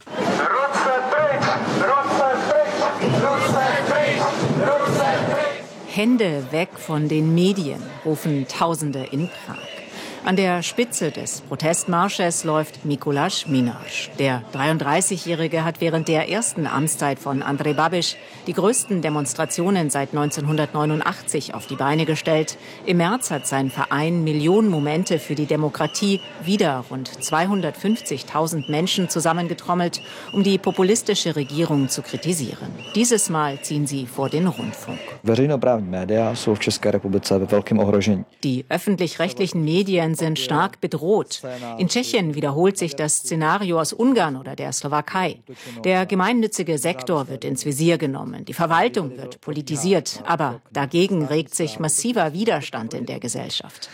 Hände weg von den Medien, rufen Tausende in Prag. An der Spitze des Protestmarsches läuft Mikuláš Minář. Der 33-Jährige hat während der ersten Amtszeit von Andrej Babiš die größten Demonstrationen seit 1989 auf die Beine gestellt. Im März hat sein Verein Millionen Momente für die Demokratie wieder rund 250.000 Menschen zusammengetrommelt, um die populistische Regierung zu kritisieren. Dieses Mal ziehen sie vor den Rundfunk. Die öffentlich-rechtlichen Medien sind stark bedroht. In Tschechien wiederholt sich das Szenario aus Ungarn oder der Slowakei. Der gemeinnützige Sektor wird ins Visier genommen. Die Verwaltung wird politisiert. Aber dagegen regt sich massiver Widerstand in der Gesellschaft.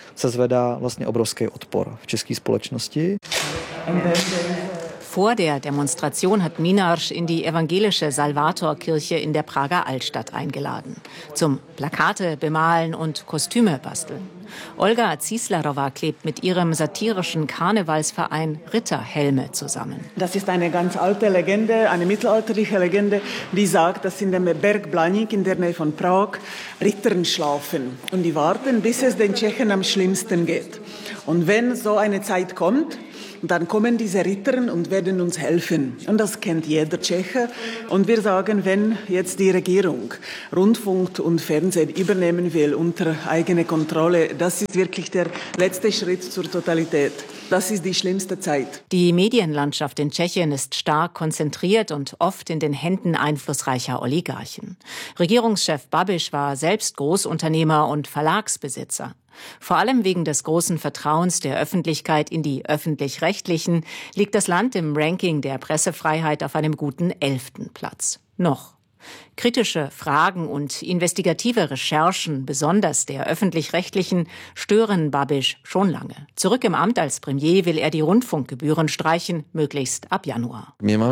Vor der Demonstration hat Mlinarš in die evangelische Salvatorkirche in der Prager Altstadt eingeladen. Zum Plakate bemalen und Kostüme basteln. Olga Zieslarova klebt mit ihrem satirischen Karnevalsverein Ritterhelme zusammen. Das ist eine ganz alte Legende, eine mittelalterliche Legende, die sagt, dass in dem Berg Blaník in der Nähe von Prag Ritter schlafen. Und die warten, bis es den Tschechen am schlimmsten geht. Und wenn so eine Zeit kommt, dann kommen diese Ritter und werden uns helfen. Und das kennt jeder Tscheche. Und wir sagen, wenn jetzt die Regierung Rundfunk und Fernsehen übernehmen will unter eigene Kontrolle, das ist wirklich der letzte Schritt zur Totalität. Das ist die schlimmste Zeit. Die Medienlandschaft in Tschechien ist stark konzentriert und oft in den Händen einflussreicher Oligarchen. Regierungschef Babiš war selbst Großunternehmer und Verlagsbesitzer. Vor allem wegen des großen Vertrauens der Öffentlichkeit in die Öffentlich-Rechtlichen liegt das Land im Ranking der Pressefreiheit auf einem guten 11. Platz. Noch. Kritische Fragen und investigative Recherchen, besonders der Öffentlich-Rechtlichen, stören Babiš schon lange. Zurück im Amt als Premier will er die Rundfunkgebühren streichen, möglichst ab Januar. In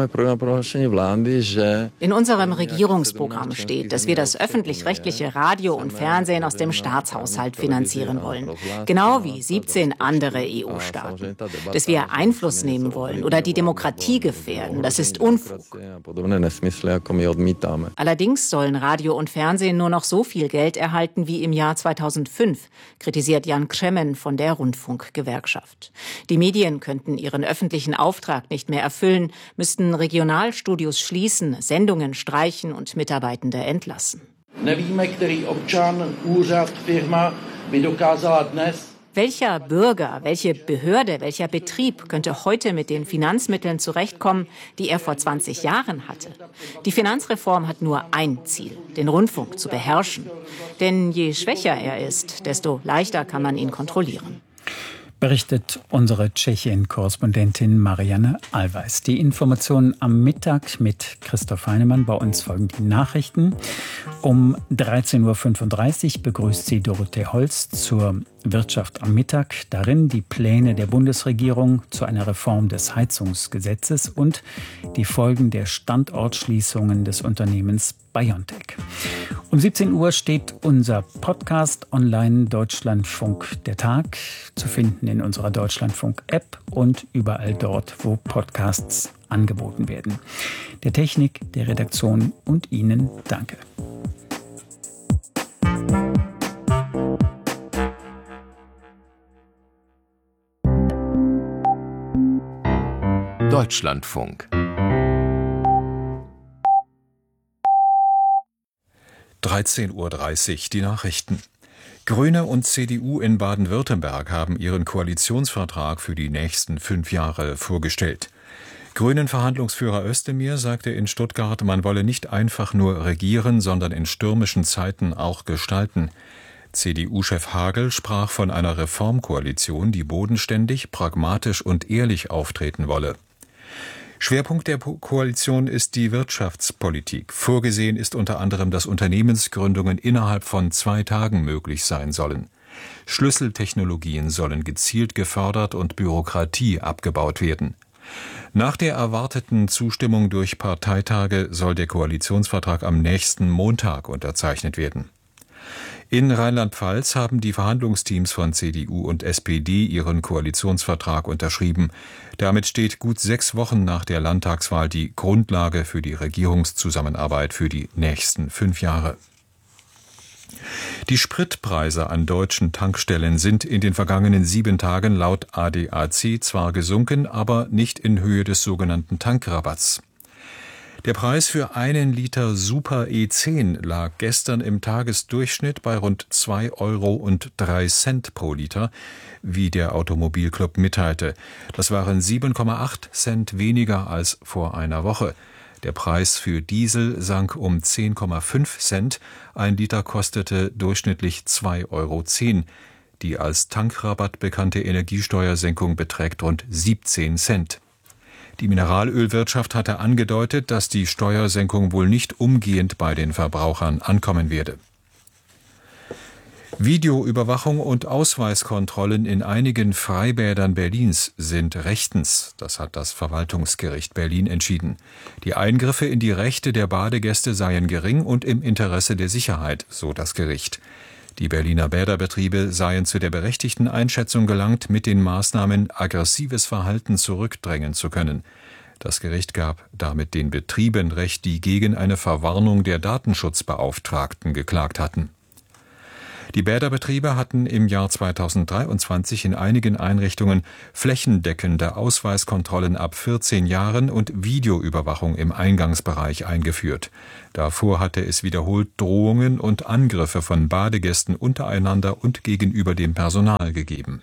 unserem Regierungsprogramm steht, dass wir das öffentlich-rechtliche Radio und Fernsehen aus dem Staatshaushalt finanzieren wollen. Genau wie 17 andere EU-Staaten. Dass wir Einfluss nehmen wollen oder die Demokratie gefährden, das ist Unfug. Allerdings sollen Radio und Fernsehen nur noch so viel Geld erhalten wie im Jahr 2005, kritisiert Jan Křemen von der Rundfunkgewerkschaft. Die Medien könnten ihren öffentlichen Auftrag nicht mehr erfüllen, müssten Regionalstudios schließen, Sendungen streichen und Mitarbeitende entlassen. Welcher Bürger, welche Behörde, welcher Betrieb könnte heute mit den Finanzmitteln zurechtkommen, die er vor 20 Jahren hatte? Die Finanzreform hat nur ein Ziel, den Rundfunk zu beherrschen. Denn je schwächer er ist, desto leichter kann man ihn kontrollieren. Berichtet unsere Tschechien-Korrespondentin Marianne Allweis. Die Informationen am Mittag mit Christoph Heinemann. Bei uns folgen die Nachrichten. Um 13.35 Uhr begrüßt sie Dorothee Holz zur Wirtschaft am Mittag. Darin die Pläne der Bundesregierung zu einer Reform des Heizungsgesetzes und die Folgen der Standortschließungen des Unternehmens BioNTech. Um 17 Uhr steht unser Podcast online, Deutschlandfunk der Tag, zu finden in unserer Deutschlandfunk-App und überall dort, wo Podcasts angeboten werden. Der Technik, der Redaktion und Ihnen danke. Deutschlandfunk. 13.30 Uhr die Nachrichten. Grüne und CDU in Baden-Württemberg haben ihren Koalitionsvertrag für die nächsten 5 Jahre vorgestellt. Grünen-Verhandlungsführer Özdemir sagte in Stuttgart, man wolle nicht einfach nur regieren, sondern in stürmischen Zeiten auch gestalten. CDU-Chef Hagel sprach von einer Reformkoalition, die bodenständig, pragmatisch und ehrlich auftreten wolle. Schwerpunkt der Koalition ist die Wirtschaftspolitik. Vorgesehen ist unter anderem, dass Unternehmensgründungen innerhalb von 2 Tagen möglich sein sollen. Schlüsseltechnologien sollen gezielt gefördert und Bürokratie abgebaut werden. Nach der erwarteten Zustimmung durch Parteitage soll der Koalitionsvertrag am nächsten Montag unterzeichnet werden. In Rheinland-Pfalz haben die Verhandlungsteams von CDU und SPD ihren Koalitionsvertrag unterschrieben. Damit steht gut 6 Wochen nach der Landtagswahl die Grundlage für die Regierungszusammenarbeit für die nächsten 5 Jahre. Die Spritpreise an deutschen Tankstellen sind in den vergangenen 7 Tagen laut ADAC zwar gesunken, aber nicht in Höhe des sogenannten Tankrabatts. Der Preis für 1 Liter Super E10 lag gestern im Tagesdurchschnitt bei rund 2,03 € pro Liter, wie der Automobilclub mitteilte. Das waren 7,8 Cent weniger als vor einer Woche. Der Preis für Diesel sank um 10,5 Cent. 1 Liter kostete durchschnittlich 2,10 €. Die als Tankrabatt bekannte Energiesteuersenkung beträgt rund 17 Cent. Die Mineralölwirtschaft hatte angedeutet, dass die Steuersenkung wohl nicht umgehend bei den Verbrauchern ankommen werde. Videoüberwachung und Ausweiskontrollen in einigen Freibädern Berlins sind rechtens. Das hat das Verwaltungsgericht Berlin entschieden. Die Eingriffe in die Rechte der Badegäste seien gering und im Interesse der Sicherheit, so das Gericht. Die Berliner Bäderbetriebe seien zu der berechtigten Einschätzung gelangt, mit den Maßnahmen aggressives Verhalten zurückdrängen zu können. Das Gericht gab damit den Betrieben Recht, die gegen eine Verwarnung der Datenschutzbeauftragten geklagt hatten. Die Bäderbetriebe hatten im Jahr 2023 in einigen Einrichtungen flächendeckende Ausweiskontrollen ab 14 Jahren und Videoüberwachung im Eingangsbereich eingeführt. Davor hatte es wiederholt Drohungen und Angriffe von Badegästen untereinander und gegenüber dem Personal gegeben.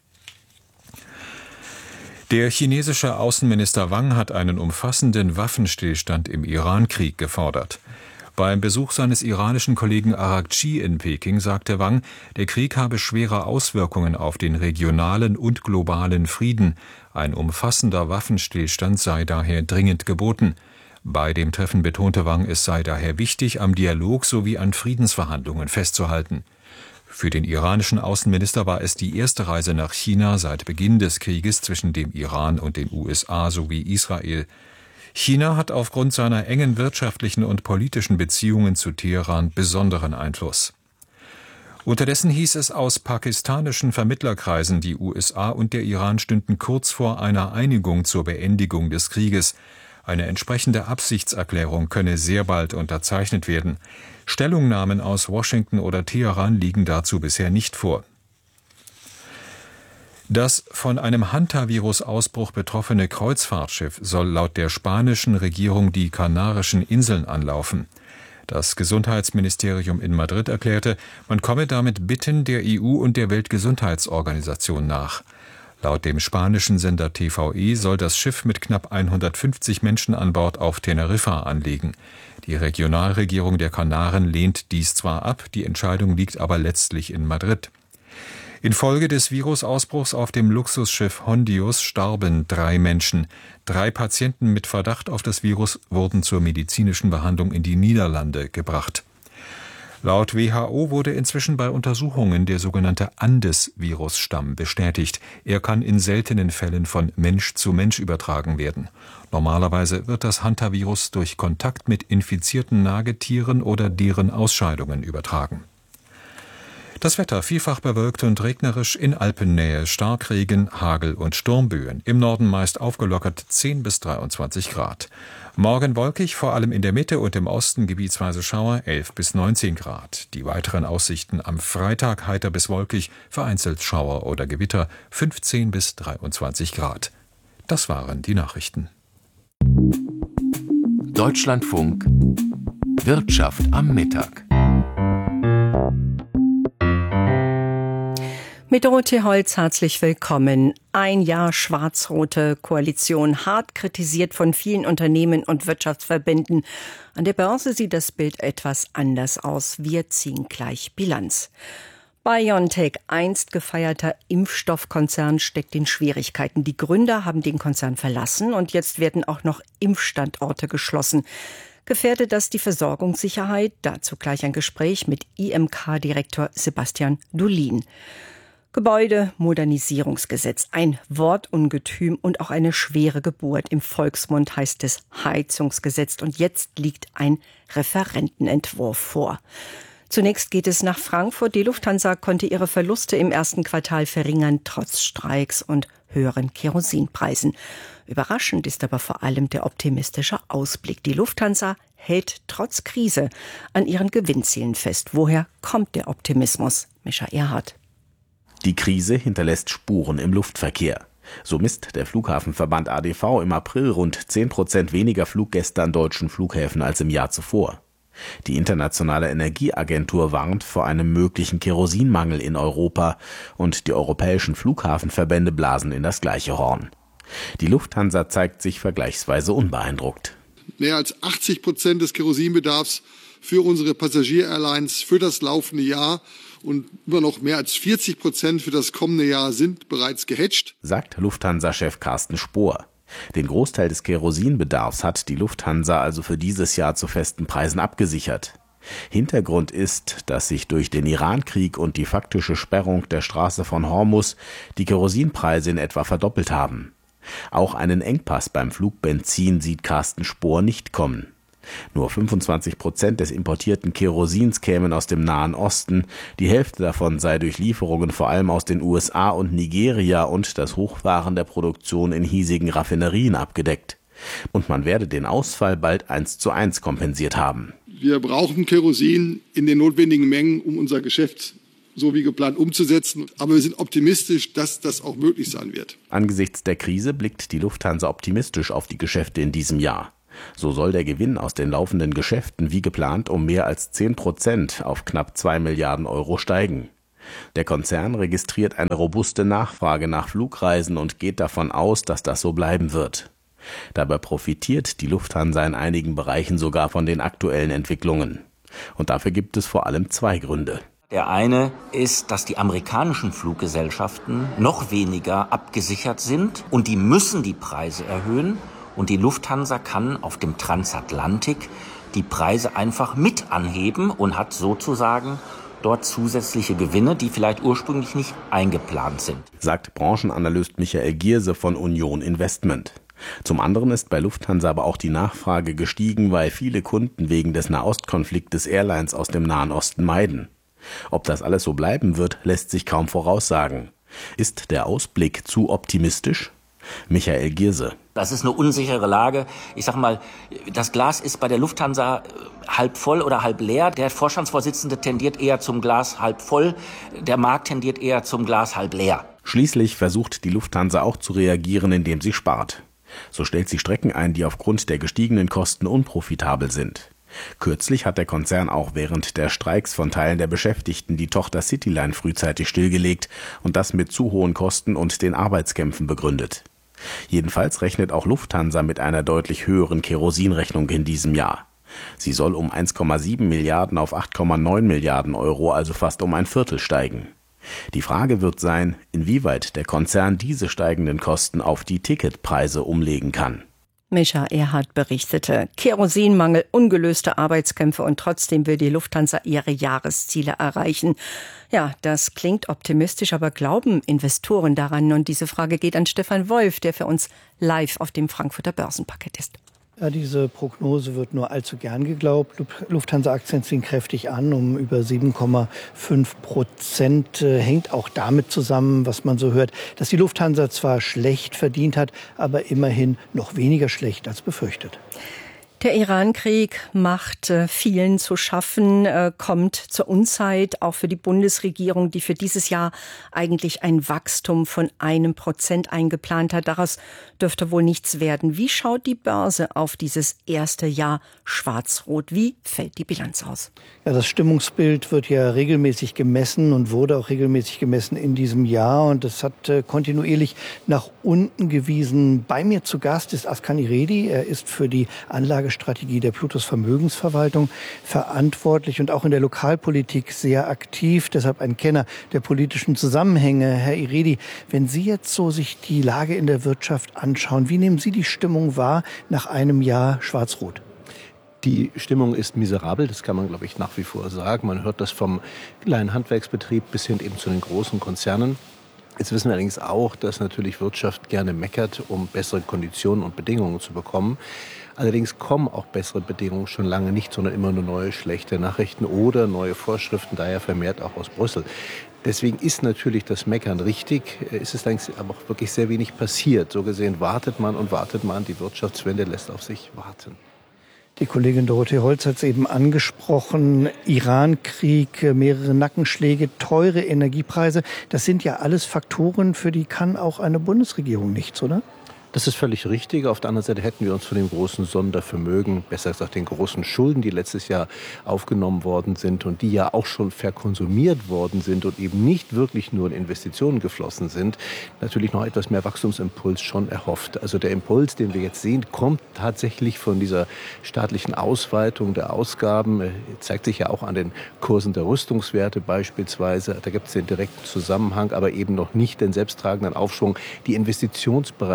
Der chinesische Außenminister Wang hat einen umfassenden Waffenstillstand im Iran-Krieg gefordert. Beim Besuch seines iranischen Kollegen Araghchi in Peking sagte Wang, der Krieg habe schwere Auswirkungen auf den regionalen und globalen Frieden. Ein umfassender Waffenstillstand sei daher dringend geboten. Bei dem Treffen betonte Wang, es sei daher wichtig, am Dialog sowie an Friedensverhandlungen festzuhalten. Für den iranischen Außenminister war es die erste Reise nach China seit Beginn des Krieges zwischen dem Iran und den USA sowie Israel. China hat aufgrund seiner engen wirtschaftlichen und politischen Beziehungen zu Teheran besonderen Einfluss. Unterdessen hieß es aus pakistanischen Vermittlerkreisen, die USA und der Iran stünden kurz vor einer Einigung zur Beendigung des Krieges. Eine entsprechende Absichtserklärung könne sehr bald unterzeichnet werden. Stellungnahmen aus Washington oder Teheran liegen dazu bisher nicht vor. Das von einem Hantavirus-Ausbruch betroffene Kreuzfahrtschiff soll laut der spanischen Regierung die Kanarischen Inseln anlaufen. Das Gesundheitsministerium in Madrid erklärte, man komme damit Bitten der EU und der Weltgesundheitsorganisation nach. Laut dem spanischen Sender TVE soll das Schiff mit knapp 150 Menschen an Bord auf Teneriffa anlegen. Die Regionalregierung der Kanaren lehnt dies zwar ab, die Entscheidung liegt aber letztlich in Madrid. Infolge des Virusausbruchs auf dem Luxusschiff Hondius starben 3 Menschen. 3 Patienten mit Verdacht auf das Virus wurden zur medizinischen Behandlung in die Niederlande gebracht. Laut WHO wurde inzwischen bei Untersuchungen der sogenannte Andes-Virusstamm bestätigt. Er kann in seltenen Fällen von Mensch zu Mensch übertragen werden. Normalerweise wird das Hantavirus durch Kontakt mit infizierten Nagetieren oder deren Ausscheidungen übertragen. Das Wetter vielfach bewölkt und regnerisch, in Alpennähe Starkregen, Hagel und Sturmböen. Im Norden meist aufgelockert 10 bis 23 Grad. Morgen wolkig, vor allem in der Mitte und im Osten gebietsweise Schauer, 11 bis 19 Grad. Die weiteren Aussichten am Freitag heiter bis wolkig, vereinzelt Schauer oder Gewitter, 15 bis 23 Grad. Das waren die Nachrichten. Deutschlandfunk Wirtschaft am Mittag. Mit Dorothee Holz herzlich willkommen. Ein Jahr schwarz-rote Koalition, hart kritisiert von vielen Unternehmen und Wirtschaftsverbänden. An der Börse sieht das Bild etwas anders aus. Wir ziehen gleich Bilanz. BioNTech, einst gefeierter Impfstoffkonzern, steckt in Schwierigkeiten. Die Gründer haben den Konzern verlassen und jetzt werden auch noch Impfstandorte geschlossen. Gefährdet das die Versorgungssicherheit? Dazu gleich ein Gespräch mit IMK-Direktor Sebastian Dulin. Gebäudemodernisierungsgesetz, ein Wortungetüm und auch eine schwere Geburt. Im Volksmund heißt es Heizungsgesetz und jetzt liegt ein Referentenentwurf vor. Zunächst geht es nach Frankfurt. Die Lufthansa konnte ihre Verluste im ersten Quartal verringern, trotz Streiks und höheren Kerosinpreisen. Überraschend ist aber vor allem der optimistische Ausblick. Die Lufthansa hält trotz Krise an ihren Gewinnzielen fest. Woher kommt der Optimismus? Mischa Erhardt. Die Krise hinterlässt Spuren im Luftverkehr. So misst der Flughafenverband ADV im April rund 10% weniger Fluggäste an deutschen Flughäfen als im Jahr zuvor. Die Internationale Energieagentur warnt vor einem möglichen Kerosinmangel in Europa und die europäischen Flughafenverbände blasen in das gleiche Horn. Die Lufthansa zeigt sich vergleichsweise unbeeindruckt. Mehr als 80% des Kerosinbedarfs für unsere Passagier-Airlines für das laufende Jahr und immer noch mehr als 40% für das kommende Jahr sind bereits gehedgt, sagt Lufthansa-Chef Carsten Spohr. Den Großteil des Kerosinbedarfs hat die Lufthansa also für dieses Jahr zu festen Preisen abgesichert. Hintergrund ist, dass sich durch den Irankrieg und die faktische Sperrung der Straße von Hormuz die Kerosinpreise in etwa verdoppelt haben. Auch einen Engpass beim Flugbenzin sieht Carsten Spohr nicht kommen. Nur 25% des importierten Kerosins kämen aus dem Nahen Osten, die Hälfte davon sei durch Lieferungen vor allem aus den USA und Nigeria und das Hochfahren der Produktion in hiesigen Raffinerien abgedeckt. Und man werde den Ausfall bald 1:1 kompensiert haben. Wir brauchen Kerosin in den notwendigen Mengen, um unser Geschäft so wie geplant umzusetzen. Aber wir sind optimistisch, dass das auch möglich sein wird. Angesichts der Krise blickt die Lufthansa optimistisch auf die Geschäfte in diesem Jahr. So soll der Gewinn aus den laufenden Geschäften wie geplant um mehr als 10% auf knapp 2 Milliarden Euro steigen. Der Konzern registriert eine robuste Nachfrage nach Flugreisen und geht davon aus, dass das so bleiben wird. Dabei profitiert die Lufthansa in einigen Bereichen sogar von den aktuellen Entwicklungen. Und dafür gibt es vor allem 2 Gründe. Der eine ist, dass die amerikanischen Fluggesellschaften noch weniger abgesichert sind und die müssen die Preise erhöhen. Und die Lufthansa kann auf dem Transatlantik die Preise einfach mit anheben und hat sozusagen dort zusätzliche Gewinne, die vielleicht ursprünglich nicht eingeplant sind. Sagt Branchenanalyst Michael Gierse von Union Investment. Zum anderen ist bei Lufthansa aber auch die Nachfrage gestiegen, weil viele Kunden wegen des Nahostkonfliktes Airlines aus dem Nahen Osten meiden. Ob das alles so bleiben wird, lässt sich kaum voraussagen. Ist der Ausblick zu optimistisch? Michael Gierse. Das ist eine unsichere Lage. Ich sag mal, das Glas ist bei der Lufthansa halb voll oder halb leer. Der Vorstandsvorsitzende tendiert eher zum Glas halb voll. Der Markt tendiert eher zum Glas halb leer. Schließlich versucht die Lufthansa auch zu reagieren, indem sie spart. So stellt sie Strecken ein, die aufgrund der gestiegenen Kosten unprofitabel sind. Kürzlich hat der Konzern auch während der Streiks von Teilen der Beschäftigten die Tochter Cityline frühzeitig stillgelegt und das mit zu hohen Kosten und den Arbeitskämpfen begründet. Jedenfalls rechnet auch Lufthansa mit einer deutlich höheren Kerosinrechnung in diesem Jahr. Sie soll um 1,7 Milliarden auf 8,9 Milliarden Euro, also fast um ein Viertel steigen. Die Frage wird sein, inwieweit der Konzern diese steigenden Kosten auf die Ticketpreise umlegen kann. Mischa Erhardt berichtete, Kerosinmangel, ungelöste Arbeitskämpfe und trotzdem will die Lufthansa ihre Jahresziele erreichen. Ja, das klingt optimistisch, aber glauben Investoren daran? Und diese Frage geht an Stefan Wolf, der für uns live auf dem Frankfurter Börsenparkett ist. Ja, diese Prognose wird nur allzu gern geglaubt. Lufthansa-Aktien ziehen kräftig an, um über 7,5%. Hängt auch damit zusammen, was man so hört, dass die Lufthansa zwar schlecht verdient hat, aber immerhin noch weniger schlecht als befürchtet. Der Irankrieg macht vielen zu schaffen, kommt zur Unzeit, auch für die Bundesregierung, die für dieses Jahr eigentlich ein Wachstum von 1% eingeplant hat. Daraus dürfte wohl nichts werden. Wie schaut die Börse auf dieses erste Jahr schwarz-rot? Wie fällt die Bilanz aus? Ja, das Stimmungsbild wird ja regelmäßig gemessen und wurde auch regelmäßig gemessen in diesem Jahr. Und das hat kontinuierlich nach unten gewiesen. Bei mir zu Gast ist Askan Iredi. Er ist für die Anlagestrategie der Plutos Vermögensverwaltung verantwortlich und auch in der Lokalpolitik sehr aktiv. Deshalb ein Kenner der politischen Zusammenhänge. Herr Iredi, wenn Sie jetzt so sich die Lage in der Wirtschaft anschauen, wie nehmen Sie die Stimmung wahr nach einem Jahr schwarz-rot? Die Stimmung ist miserabel, das kann man, glaube ich, nach wie vor sagen. Man hört das vom kleinen Handwerksbetrieb bis hin eben zu den großen Konzernen. Jetzt wissen wir allerdings auch, dass natürlich Wirtschaft gerne meckert, um bessere Konditionen und Bedingungen zu bekommen. Allerdings kommen auch bessere Bedingungen schon lange nicht, sondern immer nur neue schlechte Nachrichten oder neue Vorschriften, daher vermehrt auch aus Brüssel. Deswegen ist natürlich das Meckern richtig, ist es allerdings aber auch wirklich sehr wenig passiert. So gesehen wartet man, die Wirtschaftswende lässt auf sich warten. Die Kollegin Dorothee Holz hat es eben angesprochen. Irankrieg, mehrere Nackenschläge, teure Energiepreise. Das sind ja alles Faktoren, für die kann auch eine Bundesregierung nichts, oder? Das ist völlig richtig. Auf der anderen Seite hätten wir uns von dem großen Sondervermögen, besser gesagt den großen Schulden, die letztes Jahr aufgenommen worden sind und die ja auch schon verkonsumiert worden sind und eben nicht wirklich nur in Investitionen geflossen sind, natürlich noch etwas mehr Wachstumsimpuls schon erhofft. Also der Impuls, den wir jetzt sehen, kommt tatsächlich von dieser staatlichen Ausweitung der Ausgaben, zeigt sich ja auch an den Kursen der Rüstungswerte beispielsweise. Da gibt es den direkten Zusammenhang, aber eben noch nicht den selbsttragenden Aufschwung. Die Investitionsbereitschaft der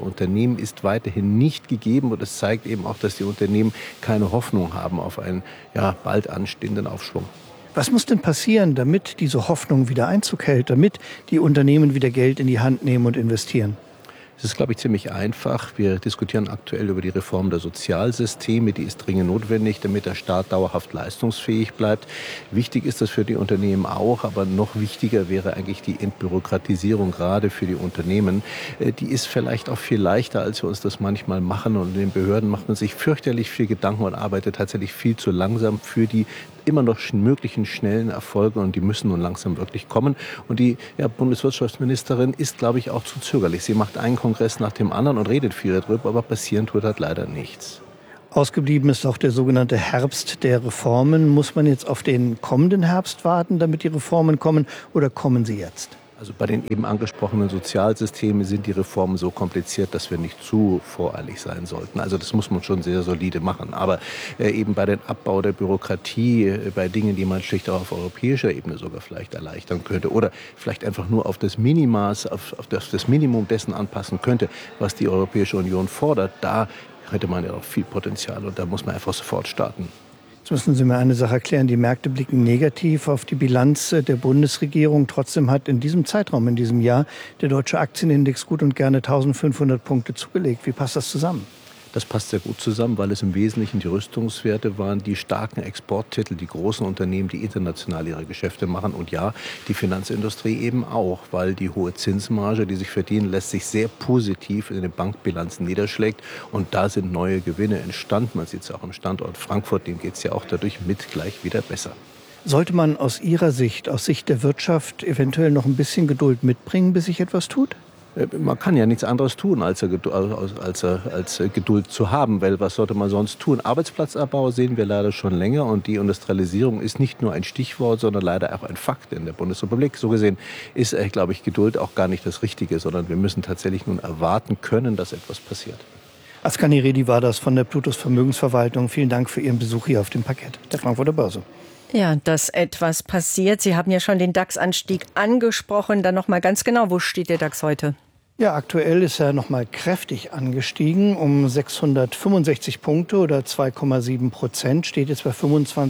der Unternehmen ist weiterhin nicht gegeben. Und es zeigt eben auch, dass die Unternehmen keine Hoffnung haben auf einen bald anstehenden Aufschwung. Was muss denn passieren, damit diese Hoffnung wieder Einzug hält, damit die Unternehmen wieder Geld in die Hand nehmen und investieren? Es ist, glaube ich, ziemlich einfach. Wir diskutieren aktuell über die Reform der Sozialsysteme. Die ist dringend notwendig, damit der Staat dauerhaft leistungsfähig bleibt. Wichtig ist das für die Unternehmen auch, aber noch wichtiger wäre eigentlich die Entbürokratisierung, gerade für die Unternehmen. Die ist vielleicht auch viel leichter, als wir uns das manchmal machen. Und in den Behörden macht man sich fürchterlich viel Gedanken und arbeitet tatsächlich viel zu langsam für die immer noch möglichen schnellen Erfolge, und die müssen nun langsam wirklich kommen. Und die Bundeswirtschaftsministerin ist, glaube ich, auch zu zögerlich. Sie macht einen Kongress nach dem anderen und redet viel darüber, aber passieren tut halt leider nichts. Ausgeblieben ist auch der sogenannte Herbst der Reformen. Muss man jetzt auf den kommenden Herbst warten, damit die Reformen kommen, oder kommen sie jetzt? Also bei den eben angesprochenen Sozialsystemen sind die Reformen so kompliziert, dass wir nicht zu voreilig sein sollten. Also das muss man schon sehr solide machen. Aber eben bei dem Abbau der Bürokratie, bei Dingen, die man schlicht auch auf europäischer Ebene sogar vielleicht erleichtern könnte oder vielleicht einfach nur auf das Minimaß, auf das Minimum dessen anpassen könnte, was die Europäische Union fordert, da hätte man ja auch viel Potenzial, und da muss man einfach sofort starten. Jetzt müssen Sie mir eine Sache erklären. Die Märkte blicken negativ auf die Bilanz der Bundesregierung. Trotzdem hat in diesem Zeitraum, in diesem Jahr, der deutsche Aktienindex gut und gerne 1500 Punkte zugelegt. Wie passt das zusammen? Das passt sehr gut zusammen, weil es im Wesentlichen die Rüstungswerte waren, die starken Exporttitel, die großen Unternehmen, die international ihre Geschäfte machen. Und ja, die Finanzindustrie eben auch, weil die hohe Zinsmarge, die sich verdienen lässt, sich sehr positiv in den Bankbilanzen niederschlägt. Und da sind neue Gewinne entstanden. Man sieht es auch am Standort Frankfurt, dem geht es ja auch dadurch mit gleich wieder besser. Sollte man aus Ihrer Sicht, aus Sicht der Wirtschaft, eventuell noch ein bisschen Geduld mitbringen, bis sich etwas tut? Man kann ja nichts anderes tun, als Geduld zu haben, weil was sollte man sonst tun? Arbeitsplatzabbau sehen wir leider schon länger, und die Industrialisierung ist nicht nur ein Stichwort, sondern leider auch ein Fakt in der Bundesrepublik. So gesehen ist, glaube ich, Geduld auch gar nicht das Richtige, sondern wir müssen tatsächlich nun erwarten können, dass etwas passiert. Ascani Reddy war das von der Plutus Vermögensverwaltung. Vielen Dank für Ihren Besuch hier auf dem Parkett der Frankfurter Börse. Ja, dass etwas passiert. Sie haben ja schon den DAX-Anstieg angesprochen. Dann noch mal ganz genau, wo steht der DAX heute? Ja, aktuell ist er noch mal kräftig angestiegen, um 665 Punkte oder 2,7%, steht jetzt bei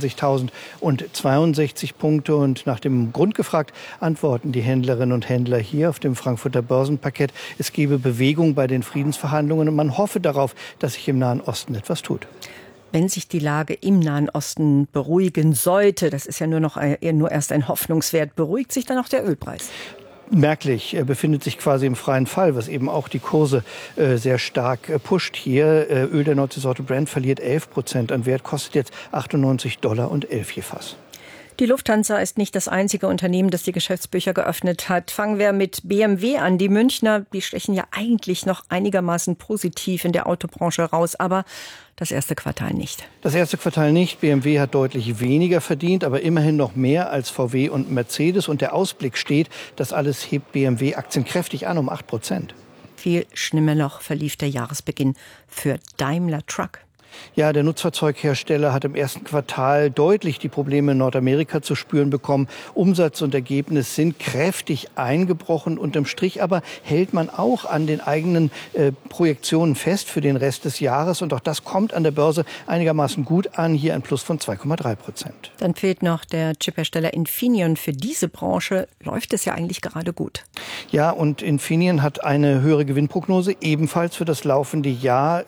25.062 Punkte. Und nach dem Grund gefragt, antworten die Händlerinnen und Händler hier auf dem Frankfurter Börsenparkett, es gebe Bewegung bei den Friedensverhandlungen und man hoffe darauf, dass sich im Nahen Osten etwas tut. Wenn sich die Lage im Nahen Osten beruhigen sollte, das ist ja nur erst ein Hoffnungswert, beruhigt sich dann auch der Ölpreis? Merklich, er befindet sich quasi im freien Fall, was eben auch die Kurse sehr stark pusht hier. Öl der Nordseesorte Brent verliert 11% an Wert, kostet jetzt $98,11 je Fass. Die Lufthansa ist nicht das einzige Unternehmen, das die Geschäftsbücher geöffnet hat. Fangen wir mit BMW an. Die Münchner, die stechen ja eigentlich noch einigermaßen positiv in der Autobranche raus, aber das erste Quartal nicht. Das erste Quartal nicht. BMW hat deutlich weniger verdient, aber immerhin noch mehr als VW und Mercedes. Und der Ausblick steht, das alles hebt BMW-Aktien kräftig an, um 8%. Viel schlimmer noch verlief der Jahresbeginn für Daimler Truck. Ja, der Nutzfahrzeughersteller hat im ersten Quartal deutlich die Probleme in Nordamerika zu spüren bekommen. Umsatz und Ergebnis sind kräftig eingebrochen. Unterm Strich aber hält man auch an den eigenen Projektionen fest für den Rest des Jahres. Und auch das kommt an der Börse einigermaßen gut an. Hier ein Plus von 2,3%. Dann fehlt noch der Chiphersteller Infineon. Für diese Branche läuft es ja eigentlich gerade gut. Ja, und Infineon hat eine höhere Gewinnprognose, ebenfalls für das laufende Jahr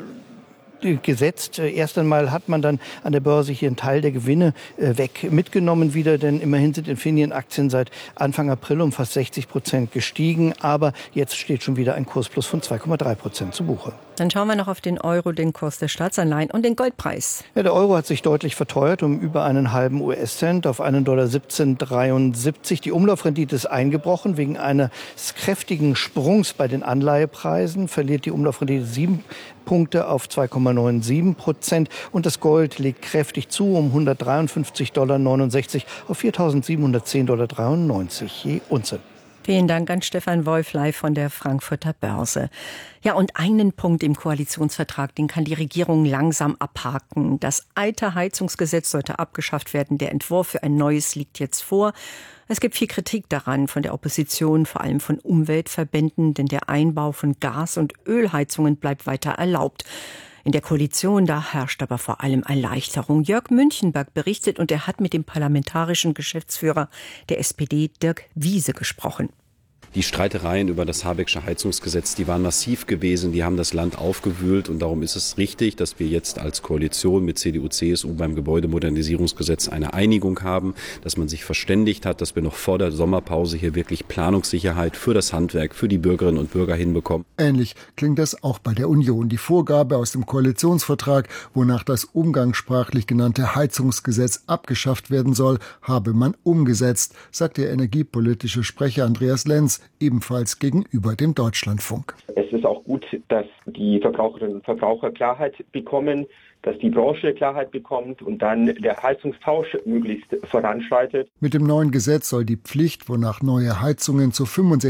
gesetzt. Erst einmal hat man dann an der Börse hier einen Teil der Gewinne mitgenommen wieder, denn immerhin sind Infineon-Aktien seit Anfang April um fast 60% gestiegen, aber jetzt steht schon wieder ein Kursplus von 2,3% zu Buche. Dann schauen wir noch auf den Euro, den Kurs der Staatsanleihen und den Goldpreis. Ja, der Euro hat sich deutlich verteuert um über einen halben US-Cent auf $1,1773. Die Umlaufrendite ist eingebrochen. Wegen eines kräftigen Sprungs bei den Anleihepreisen verliert die Umlaufrendite 7 Punkte auf 2,97%. Und das Gold legt kräftig zu um $153,69 auf $4.710,93 je Unze. Vielen Dank an Stefan Wolf live von der Frankfurter Börse. Ja, und einen Punkt im Koalitionsvertrag, den kann die Regierung langsam abhaken. Das alte Heizungsgesetz sollte abgeschafft werden. Der Entwurf für ein neues liegt jetzt vor. Es gibt viel Kritik daran von der Opposition, vor allem von Umweltverbänden, denn der Einbau von Gas- und Ölheizungen bleibt weiter erlaubt. In der Koalition, da herrscht aber vor allem Erleichterung. Jörg Münchenberg berichtet und er hat mit dem parlamentarischen Geschäftsführer der SPD, Dirk Wiese, gesprochen. Die Streitereien über das Habecksche Heizungsgesetz, die waren massiv gewesen, die haben das Land aufgewühlt und darum ist es richtig, dass wir jetzt als Koalition mit CDU, CSU beim Gebäudemodernisierungsgesetz eine Einigung haben, dass man sich verständigt hat, dass wir noch vor der Sommerpause hier wirklich Planungssicherheit für das Handwerk, für die Bürgerinnen und Bürger hinbekommen. Ähnlich klingt das auch bei der Union. Die Vorgabe aus dem Koalitionsvertrag, wonach das umgangssprachlich genannte Heizungsgesetz abgeschafft werden soll, habe man umgesetzt, sagt der energiepolitische Sprecher Andreas Lenz, ebenfalls gegenüber dem Deutschlandfunk. Es ist auch gut, dass die Verbraucherinnen und Verbraucher Klarheit bekommen, dass die Branche Klarheit bekommt und dann der Heizungstausch möglichst voranschreitet. Mit dem neuen Gesetz soll die Pflicht, wonach neue Heizungen zu 65